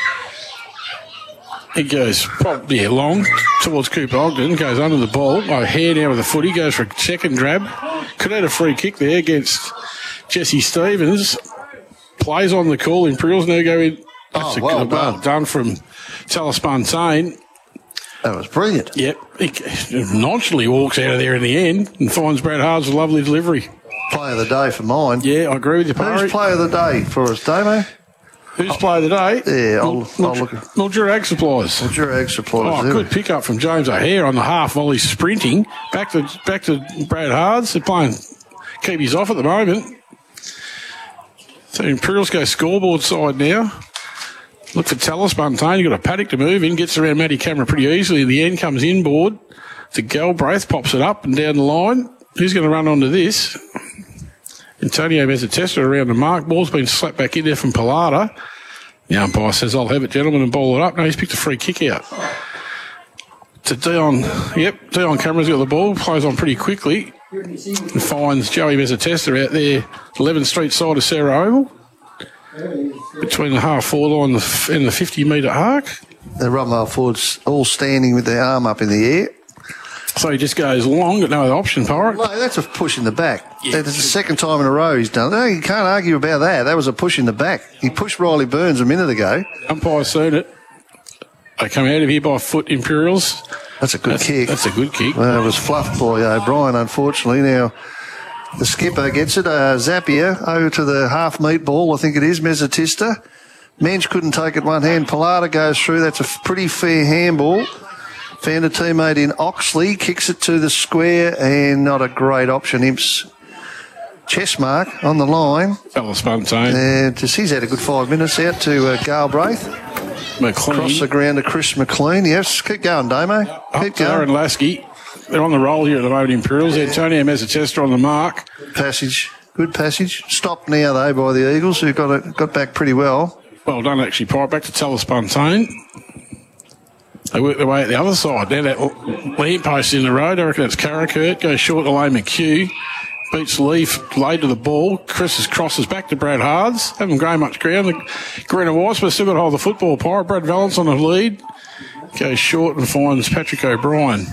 He goes probably long towards Cooper Ogden, goes under the ball. O'Hare now with the footy, goes for a second grab. Could have had a free kick there against Jesse Stevens. Plays on the call. Imperials now go in. That's Oh, a well good, well done. done from Talis Buntain. That was brilliant. Yep. He nonchalantly walks out of there in the end and finds Brad Hards a lovely delivery. Player of the day for mine. Yeah, I agree with you, Parry. Who's player of the day for us, Damo? Who's player of the day? Yeah, I'll, Mil- I'll look at Mildura Ag Supplies. Mildura Ag Supplies. Oh, there good we- pick up from James O'Hare on the half while he's sprinting. Back to back to Brad Hards. They're playing keepies off at the moment. So Imperials go scoreboard side now. Look for Talis Buntain. You've got a paddock to move in. Gets around Matty Cameron pretty easily. In the end comes inboard to Galbraith. Pops it up and down the line. Who's going to run onto this? Antonio Mezzatesta around the mark. Ball's been slapped back in there from Pilata. The umpire says, I'll have it, gentlemen, and ball it up. No, he's picked a free kick out. To Dion. Yep, Dion Cameron's got the ball. Plays on pretty quickly. And finds Joey Mezzatesta out there, eleventh Street side of Sarah Oval. Between the half forward line and the fifty metre arc. The Rumwell forwards all standing with their arm up in the air. So he just goes long, got no other option, Pirate. No, that's a push in the back. That's the second time in a row he's done it. No, you can't argue about that. That was a push in the back. He pushed Riley Burns a minute ago. Umpire's seen it. They come out of here by foot, Imperials. That's a good That's- kick. That's a good kick. Well, it was fluffed by O'Brien, unfortunately. Now, the skipper gets it. Uh, Zapier over to the half meat ball, I think it is, Mezzatista. Mensch couldn't take it one hand. Pilata goes through. That's a pretty fair handball. Found a teammate in Oxley, kicks it to the square, and not a great option. Imps chest mark on the line. Talis Buntain. And just, he's had a good five minutes out to uh, Galbraith. McLean. Across the ground to Chris McLean. Yes, keep going, Damo. Up Keep to Aaron going. Lasky. They're on the roll here at the moment, Imperials. Antonio Mezzatesta on the mark. Passage. Good passage. Stopped now, though, by the Eagles, who got it, got back pretty well. Well done, actually, Pirate. Back to Talis Buntain. They work their way at the other side. Now that lamp post in the road, I reckon it's Carrickert. Goes short to Lane McHugh. Beats Leaf, laid to the ball. Chris crosses back to Brad Hards. Haven't grown much ground. The Green and Whites, but still got hold of the football. Pirate. Brad Valance on the lead. Goes short and finds Patrick O'Brien.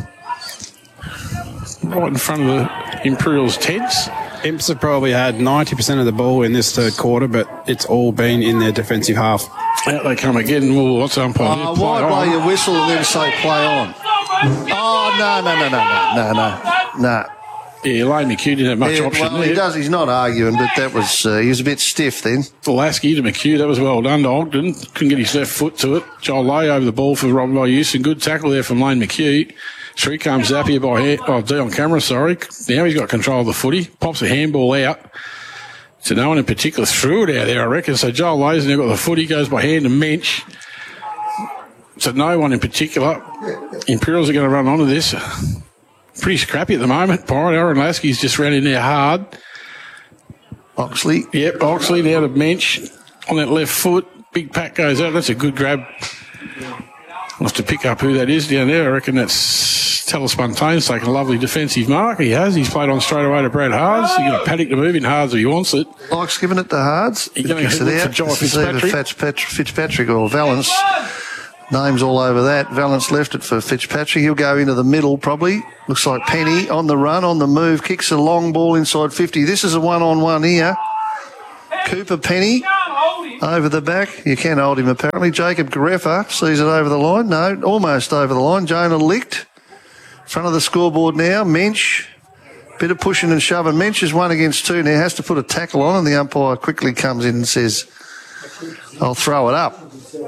Right in front of the Imperials' tents. Imps have probably had ninety percent of the ball in this third quarter, but it's all been in their defensive half. Out they come again. Well, what's the umpire? Oh, Play why blow on. your whistle and then say play on? Oh, no, no, no, no, no, no, no. Yeah, Lane McHugh didn't have much Yeah, option well, there. he does. He's not arguing, but that was uh, he was a bit stiff then. Lasky to McHugh, that was well done to Ogden. Couldn't get his left foot to it. Joel Lay over the ball for Robin Use, and good tackle there from Lane McHugh. Through comes Zapier by hand, oh, D on camera, sorry. Now he's got control of the footy. Pops a handball out. So no one in particular threw it out there, I reckon. So Joel Lazen now got the footy, goes by hand and Mensch. So no one in particular. Imperials are going to run onto this. Pretty scrappy at the moment. Pirate Aaron Lasky's just ran in there hard. Oxley. Yep, Oxley now to Mensch on that left foot. Big pack goes out. That's a good grab. I'll have to pick up who that is down there. I reckon that's Talis Montaine's taken a lovely defensive mark. He has. He's played on straight away to Brad Hards. He's going to panic to move in Hards if he wants it. Likes giving it to Hards. He's going to it for Jai Fitzpatrick. Fitzpatrick. Fitzpatrick or Valance. Names all over that. Valance left it for Fitzpatrick. He'll go into the middle probably. Looks like Penny on the run, on the move. Kicks a long ball inside fifty. This is a one-on-one here. Cooper Penny over the back. You can hold him apparently. Jacob Gareffa sees it over the line. No, almost over the line. Jonah Licht. Front of the scoreboard now. Mensch. Bit of pushing and shoving. Mensch is one against two now. Has to put a tackle on and the umpire quickly comes in and says, I'll throw it up.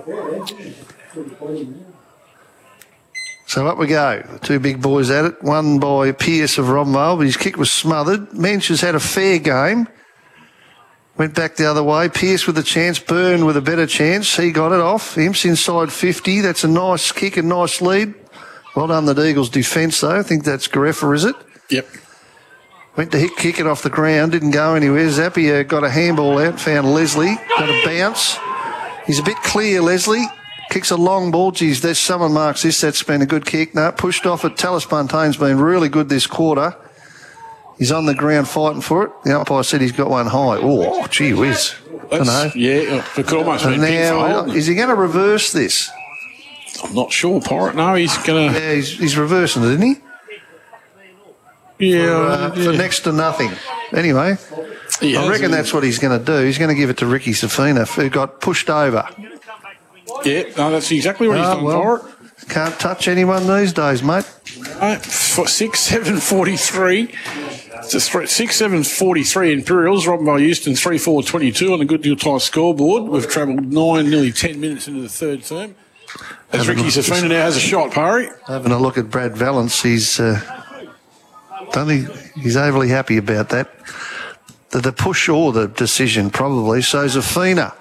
So up we go. Two big boys at it. One by Pearce of Robbenvale, but his kick was smothered. Mensch has had a fair game. Went back the other way. Pearce with a chance. Byrne with a better chance. He got it off. Imps inside fifty. That's a nice kick, a nice lead. Well done, the Eagles' defence, though. I think that's Gareffa, is it? Yep. Went to hit, kick it off the ground. Didn't go anywhere. Zapier got a handball out. Found Leslie. Got a bounce. He's a bit clear, Leslie. Kicks a long ball. Geez, there's someone marks this. That's been a good kick. No, pushed off it. Talis Montaine's been really good this quarter. He's on the ground fighting for it. The umpire said he's got one high. Oh, gee whiz. I don't know. Yeah, it could almost be now, is he going to reverse this? I'm not sure, Pirate. No, he's going to... Yeah, he's, he's reversing it, isn't he? Yeah, for, uh, yeah. for next to nothing. Anyway, He I has, reckon uh, that's what he's going to do. He's going to give it to Ricky Safina, who got pushed over. Yeah, no, that's exactly what he's Oh, done well, for it. Can't touch anyone these days, mate. Right, for six seven forty-three. It's a three, six seven forty-three Imperials. Robbenvale Euston three four twenty-two on a good deal tight scoreboard. We've travelled nine, nearly ten minutes into the third term. As Ricky Safina now has a shot, Parry. Having a look at Brad Valance, he's uh, don't think he's overly happy about that. The, the push or the decision, probably. So Zafina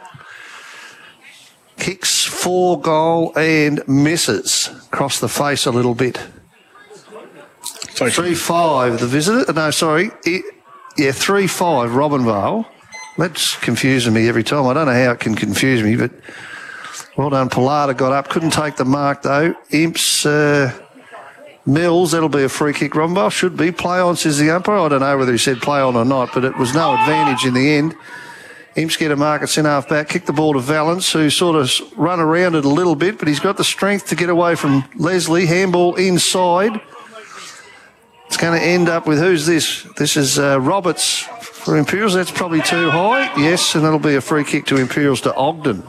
kicks for goal and misses. Across the face a little bit. three five, the visitor. No, sorry. It, yeah, three five, Robbenvale. That's confusing me every time. I don't know how it can confuse me, but well done. Pilata got up. Couldn't take the mark, though. Imps, uh, Mills, that'll be a free kick. Robbenvale should be. Play on, says the umpire. I don't know whether he said play on or not, but it was no advantage in the end. Imps get a mark at centre half back, kick the ball to Valance, who sort of run around it a little bit, but he's got the strength to get away from Leslie. Handball inside. It's going to end up with, who's this? This is uh, Roberts for Imperials. That's probably too high. Yes, and that'll be a free kick to Imperials to Ogden.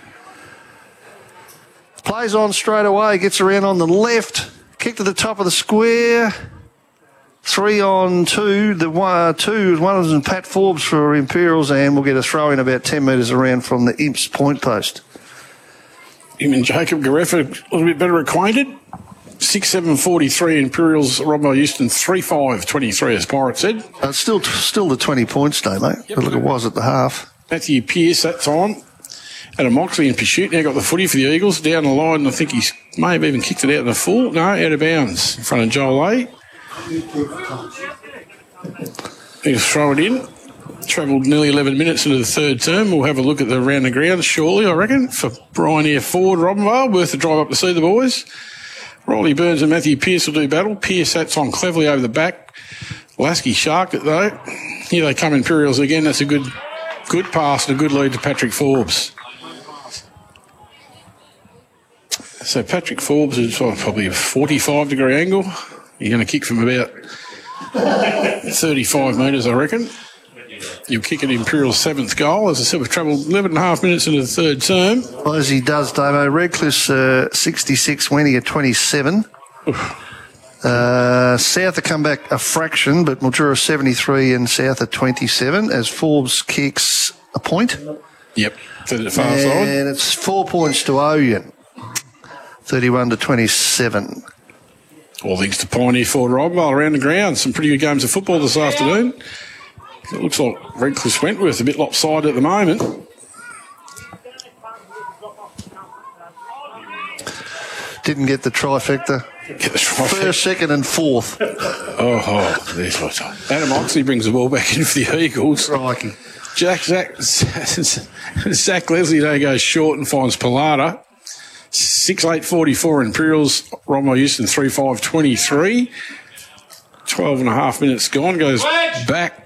Plays on straight away, gets around on the left, kick to the top of the square. Three on two. The one, two, one of them Pat Forbes for Imperials, and we'll get a throw in about ten metres around from the Imps point post. Him and Jacob Gareffa a little bit better acquainted. six seven forty-three Imperials, Robbenvale Euston three five twenty-three, as Pirate said. Uh, it's still, still the twenty points day, mate. Yep. But look, it was at the half. Matthew Pearce that time. Adam Moxley in pursuit. Now got the footy for the Eagles. Down the line, I think he may have even kicked it out in the full. No, out of bounds in front of Joel A. He'll throw it in. Travelled nearly eleven minutes into the third term. We'll have a look at the round the ground shortly, I reckon, for Brian Air Ford, Robbenvale. Worth a drive up to see the boys. Rolly Burns and Matthew Pearce will do battle. Pearce that's on cleverly over the back. Lasky sharked it, though. Here they come, Imperials again. That's a good good pass and a good lead to Patrick Forbes. So Patrick Forbes is oh, probably a forty-five degree angle. You're going to kick from about thirty-five metres, I reckon. You'll kick at Imperial's seventh goal. As I said, we've travelled eleven and a half minutes into the third term. Well, as he does, Davo. Redcliffe's uh, sixty-six, Wendy at twenty-seven. Uh, South have come back a fraction, but Mildura seventy-three and South at twenty-seven as Forbes kicks a point. Yep, to the far and side. And it's four points to Oyen, thirty-one to twenty-seven. All thanks to Pioneer Ford Rockvale around the ground. Some pretty good games of football this afternoon. It looks like Redcliffe Wentworth a bit lopsided at the moment. Didn't get the trifecta. Get the trifecta. First, second, and fourth. Oh, oh there's what Adam Oxley brings the ball back in for the Eagles. Crikey. Jack, Zach, Zach Leslie though goes short and finds Pilata. six eight forty-four Imperials. Romwell Euston three five twenty-three. twelve and a half minutes gone. Goes back.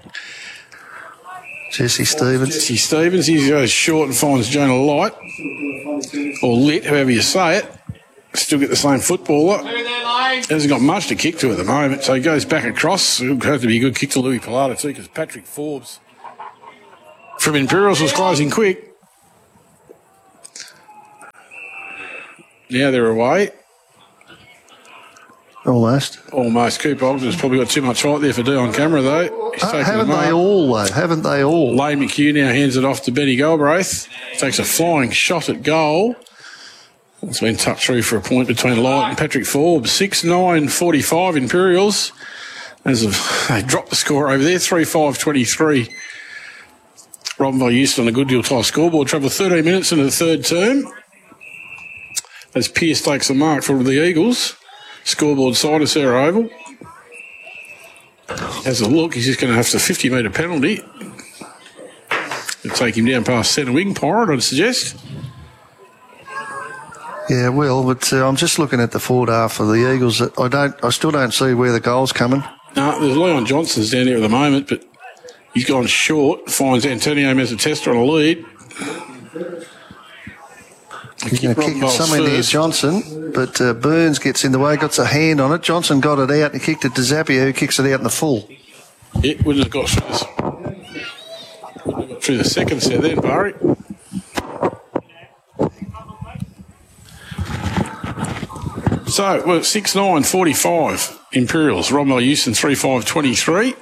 Jesse Stevens. Jesse Stevens. He goes short and finds Jonah Light. Or Lit, however you say it. Still get the same footballer. Hasn't got much to kick to at the moment, so he goes back across. It'll have to be a good kick to Louis Pilata too, because Patrick Forbes from Imperials was closing quick. Now they're away. Almost. Almost. Cooper Ogden's probably got too much height there for D on camera, though. He's Uh, taking haven't the mark. they all, though? Haven't they all? Lane McHugh now hands it off to Benny Galbraith. Takes a flying shot at goal. It's been tucked through for a point between Light and Patrick Forbes. six nine forty-five Imperials. As of, they dropped the score over there, three five twenty-three. Robinville Euston on a good deal tie scoreboard. Travel thirteen minutes into the third term. As Pearce takes the mark for the Eagles. Scoreboard side of Sarah Oval. Has a look, he's just going to have to fifty metre penalty. It'll take him down past centre wing, Pirate, I'd suggest. Yeah, well, but uh, I'm just looking at the forward half of the Eagles. I don't, I still don't see where the goal's coming. No, there's Leon Johnson's down there at the moment, but he's gone short. Finds Antonio Mezzatesta on a lead. He's going to kick it somewhere near Johnson, but uh, Burns gets in the way, got a hand on it. Johnson got it out and kicked it to Zappia, who kicks it out in the full. It wouldn't have got through, this, wouldn't have got through the second set then, Barry. So, well, six nine forty-five Imperials. Romwell Euston three five twenty-three.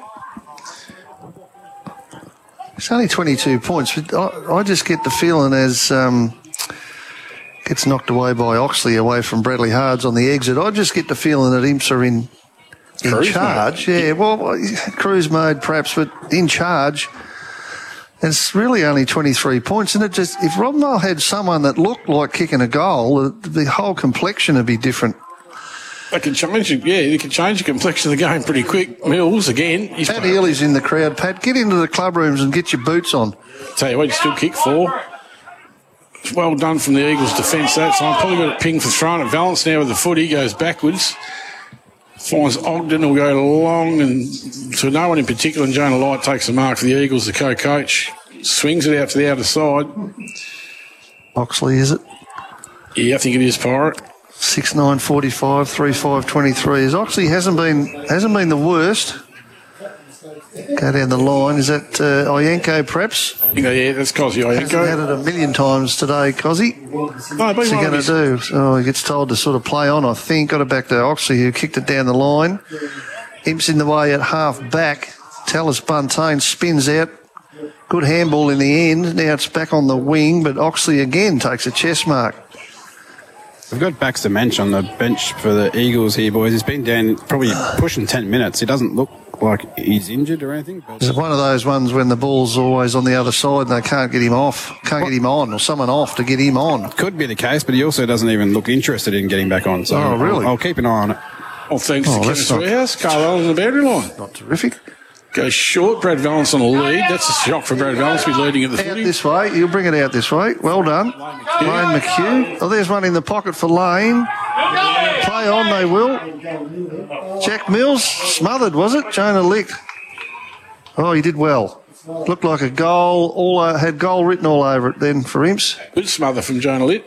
It's only twenty-two points, but I, I just get the feeling as um, gets knocked away by Oxley away from Bradley Hards on the exit, I just get the feeling that Imps are in, in Cruise charge. mode. Yeah, well, cruise mode perhaps, but in charge. It's really only twenty-three points, and it just if Robinvale had someone that looked like kicking a goal, the, the whole complexion would be different. They can change it, yeah, they can change the complexion of the game pretty quick. Mills, again. He's Pat Healy's in the crowd. Pat, get into the club rooms and get your boots on. Tell you what, you still kick four. Well done from the Eagles' defence that time. Probably got it pinged for throwing it. Valance now with the foot. He goes backwards. Finds Ogden will go long and to no one in particular, and Jonah Light takes the mark for the Eagles, the co-coach. Swings it out to the outer side. Oxley, is it? Yeah, I think it is, Pirate. Six nine forty five, three five twenty three. As Oxley hasn't been hasn't been the worst. Go down the line. Is that uh, Ienko, perhaps? Yeah, yeah, that's Cosy Hasn't Ienko. had it a million times today, Cosy. No, What's he going to his- do? Oh, he gets told to sort of play on, I think. Got it back to Oxley, who kicked it down the line. Imps in the way at half back. Tallis Buntain spins out. Good handball in the end. Now it's back on the wing, but Oxley again takes a chest mark. We've got Baxter Mensch on the bench for the Eagles here, boys. He's been down probably pushing ten minutes. He doesn't look like he's injured or anything. But It's one of those ones when the ball's always on the other side and they can't get him off, can't get him on, or someone off to get him on. could be the case, but he also doesn't even look interested in getting back on. So Oh, really? I'll, I'll keep an eye on it. Oh, thanks Oh, to Kevin that's not- Swearhouse. Carl Allen on the boundary line. Not terrific. Goes short. Brad Valance on a lead. That's a shock for Brad Valance to be leading at the Out footy. this way. You'll bring it out this way. Well done. Lane McHugh. Oh, there's one in the pocket for Lane. Play on, they will. Jack Mills, smothered, was it? Jonah Lick. Oh, he did well. Looked like a goal. All uh, had goal written all over it then for Imps. Good smother from Jonah Litt.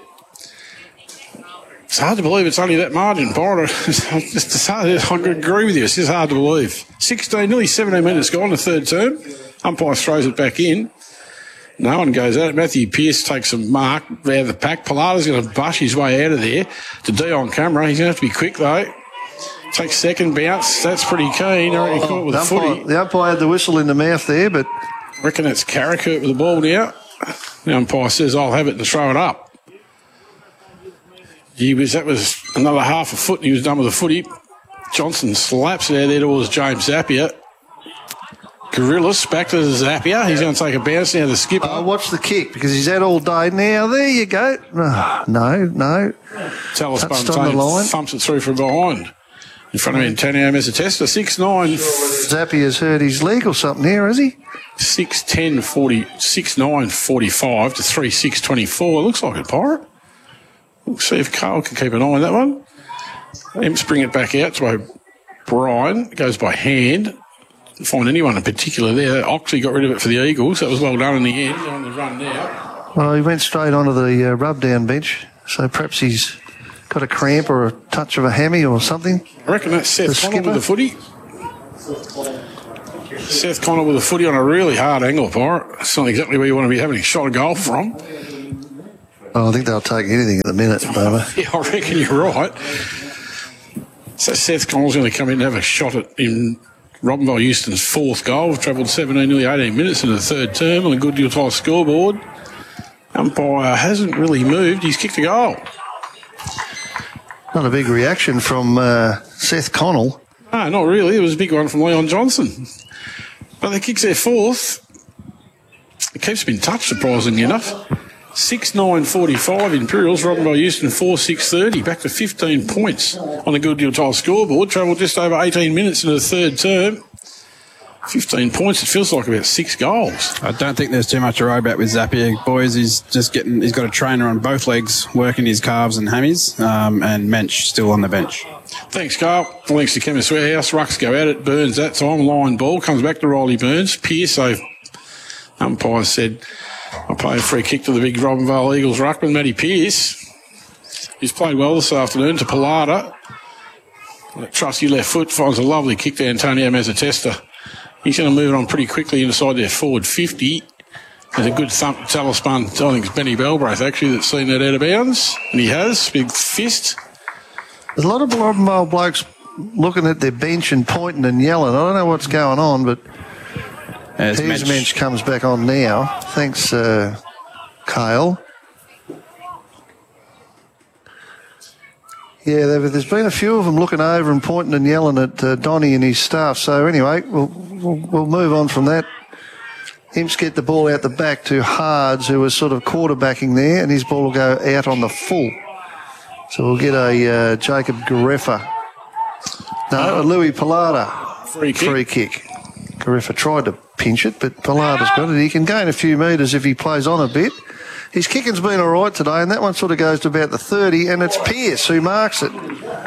It's hard to believe it's only that margin, Pirate. It's just, it's hard, I agree with you. It's just hard to believe. sixteen, nearly seventeen minutes gone, the third term. Umpire throws it back in. No one goes at it. Matthew Pearce takes a mark out of the pack. Pilata's going to bush his way out of there to D on camera. He's going to have to be quick, though. Takes second bounce. That's pretty keen. I reckon he caught it with The a footy. umpire, the umpire had the whistle in the mouth there, but I reckon that's Carrickert with the ball now. The umpire says, I'll have it and throw it up. He was, that was another half a foot and he was done with the footy. Johnson slaps it out there towards James Zapier. Gorillas back to Zapier. He's going to take a bounce now. The skipper. Oh, watch the kick because he's out all day. Now there you go. Oh, no, no. Talisman Touched on the line. thumps it through from behind. In front of Antonio Mezzatesta. six nine. Zapier's hurt his leg or something here, has he? six ten forty, six nine forty-five to three six twenty-four. Looks like it, Pirate. We'll see if Carl can keep an eye on that one. Imps bring it back out to O'Brien. It goes by hand. Didn't find anyone in particular there. Oxley got rid of it for the Eagles. That was well done in the end. On the run now. Well, he went straight onto the uh, rub-down bench, so perhaps he's got a cramp or a touch of a hammy or something. I reckon that's Seth The Connell with the footy. Seth Connell with the footy on a really hard angle, Pirate. That's not exactly where you want to be having a shot of goal from. Oh, I think they'll take anything at the minute, Bubba. Yeah, I reckon you're right. So Seth Connell's going to come in and have a shot at in Robinville Houston's fourth goal. Travelled seventeen, nearly eighteen minutes into the third term on the Good Deal Tile scoreboard. Umpire hasn't really moved. He's kicked a goal. Not a big reaction from uh, Seth Connell. No, not really. It was a big one from Leon Johnson. But the kick's their fourth. It keeps been touched, surprisingly enough. six nine forty-five Imperials, Robinville Houston four six thirty, back to fifteen points on the Good Deal Tile scoreboard. Travelled just over eighteen minutes into the third term. fifteen points, it feels like about six goals. I don't think there's too much to worry about with Zapier, boys. He's just getting, he's got a trainer on both legs, working his calves and hammies, um, and Mensch still on the bench. Thanks, Carl. Thanks to Chemist Warehouse. Rucks go at it. Burns that time. Line ball comes back to Riley Burns. Pearce, so umpire said, I'll play a free kick to the big Robinvale Eagles ruckman, Matty Pearce. He's played well this afternoon to Pilata. Trusty left foot finds a lovely kick to Antonio Mezzatesta. He's going to move it on pretty quickly inside their forward fifty. There's a good thump to Talisman. I think it's Benny Belbraith, actually, that's seen that out of bounds. And he has. Big fist. There's a lot of Robinvale blokes looking at their bench and pointing and yelling. I don't know what's going on, but As Piers Mensch- Mensch comes back on now. Thanks, uh, Kale. Yeah, there- there's been a few of them looking over and pointing and yelling at uh, Donny and his staff. So anyway, we'll, we'll, we'll move on from that. Imps get the ball out the back to Hards, who was sort of quarterbacking there, and his ball will go out on the full. So we'll get a uh, Jacob Gareffa. No, a Louis Pilata. Free kick. Free kick. Gareffa tried to pinch it, but Pilata's got it. He can gain a few metres if he plays on a bit. His kicking's been all right today, and that one sort of goes to about the thirty, and it's Pearce who marks it.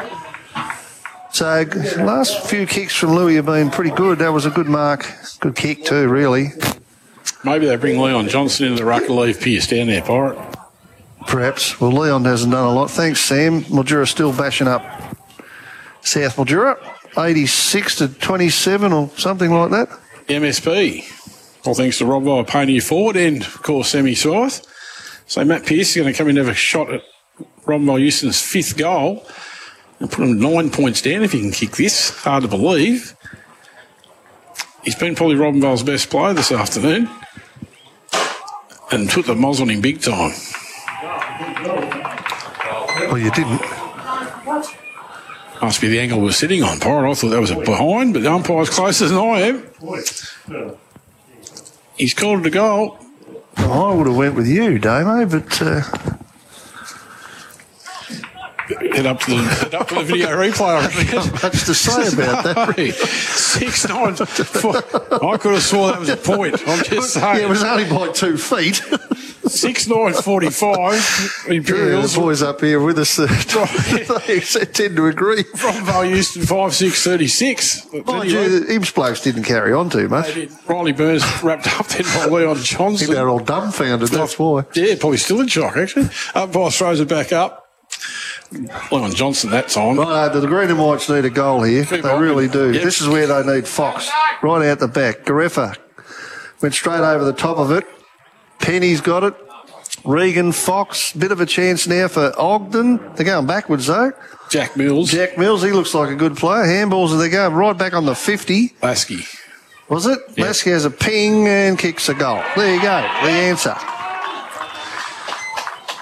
So last few kicks from Louis have been pretty good. That was a good mark. Good kick too, really. Maybe they bring Leon Johnson into the ruck to leave Pearce down there, Pirate. Perhaps. Well, Leon hasn't done a lot. Thanks, Sam. Mildura still bashing up South Mildura. eighty-six to twenty-seven or something like that. M S P. All thanks to Rob Vile paying you forward and, of course, Sammy Scythe. So Matt Pearce is going to come in and have a shot at Robinvale Houston's fifth goal and put him nine points down if he can kick this. Hard to believe. He's been probably Robinvale's best player this afternoon and put the moz on him big time. Well, you didn't. Must be the angle we're sitting on, Pirate. I thought that was a behind, but the umpire's closer than I am. He's called it a goal. I would have went with you, Damo, but uh, head up to the head up to the video replay. I reckon. not much to say about that. No. Six nine. Four. I could have swore that was a point. I'm just saying. Yeah, it was only by two feet. Six nine forty five. Imperials. Yeah, the boys up here with us uh, they tend to agree. Robinvale Houston five six thirty six. Mind you, the Imps blokes didn't carry on too much. Riley Burns wrapped up then by Leon I Johnson. think they're all dumbfounded, that's why. Yeah, probably still in shock, actually. Umpire throws it back up. Leon Johnson that time. Right, the Green and Whites need a goal here. Keep They on. really do. Yep. This is where they need Fox. Right out the back. Gareffa went straight over the top of it. Penny's got it. Regan, Fox, bit of a chance now for Ogden. They're going backwards though. Jack Mills. Jack Mills, he looks like a good player. Handballs, they're going right back on the fifty. Lasky. Was it? Yep. Lasky has a ping and kicks a goal. There you go. The answer.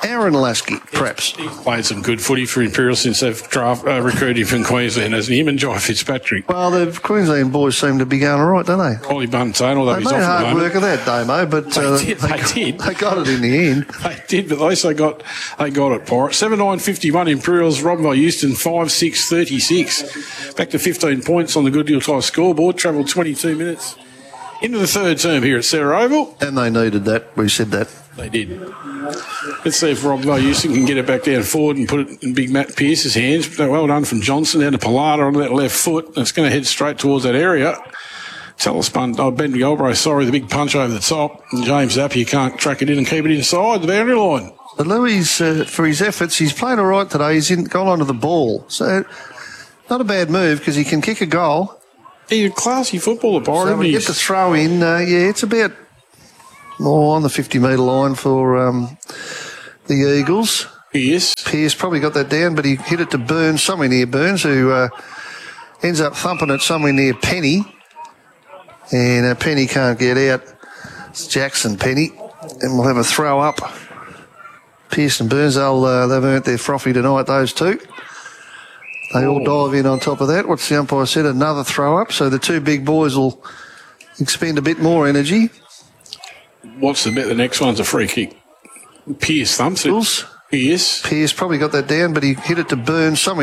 Aaron Lasky, perhaps. He's played some good footy for Imperial since they've draft, uh, recruited him from Queensland, hasn't he? Him and Jai Fitzpatrick. Well, the Queensland boys seem to be going all right, don't they? Ollie Buntain, although They he's made off at the hard moment. work of that, Damo, but They uh, did, they did. They got it in the end. They did, but at least they got they got it, Pirate. seven nine fifty-one Imperials, Robbo Euston five six thirty-six. Back to fifteen points on the Good Deal Tyre scoreboard. Travelled twenty-two minutes into the third term here at Sarah Oval. And they needed that. We said that. They did. Let's see if Robbo Euston can get it back down forward and put it in big Matt Pearce's hands. Well done from Johnson down to Pilata on that left foot. It's going to head straight towards that area. Talispun, oh, Ben Galbraith, sorry, the big punch over the top. And James Zappia can't track it in and keep it inside the boundary line. But Louis, uh, for his efforts, he's played all right today. He's in, gone onto the ball. So, not a bad move because he can kick a goal. He's a classy footballer, Byron. So we get the throw in. Uh, yeah, it's about more on the fifty metre line for um, the Eagles. Pierce. Pierce probably got that down, but he hit it to Burns, somewhere near Burns, who uh, ends up thumping it somewhere near Penny. And uh, Penny can't get out. It's Jackson Penny. And we'll have a throw up. Pierce and Burns, they'll, uh, they've earned their frothy tonight, those two. They all dive in on top of that. What's the umpire said? Another throw up. So the two big boys will expend a bit more energy. What's the bet? The next one's a free kick. Pierce thumps it. Pierce. Pierce probably got that down, but he hit it to Burns somewhere.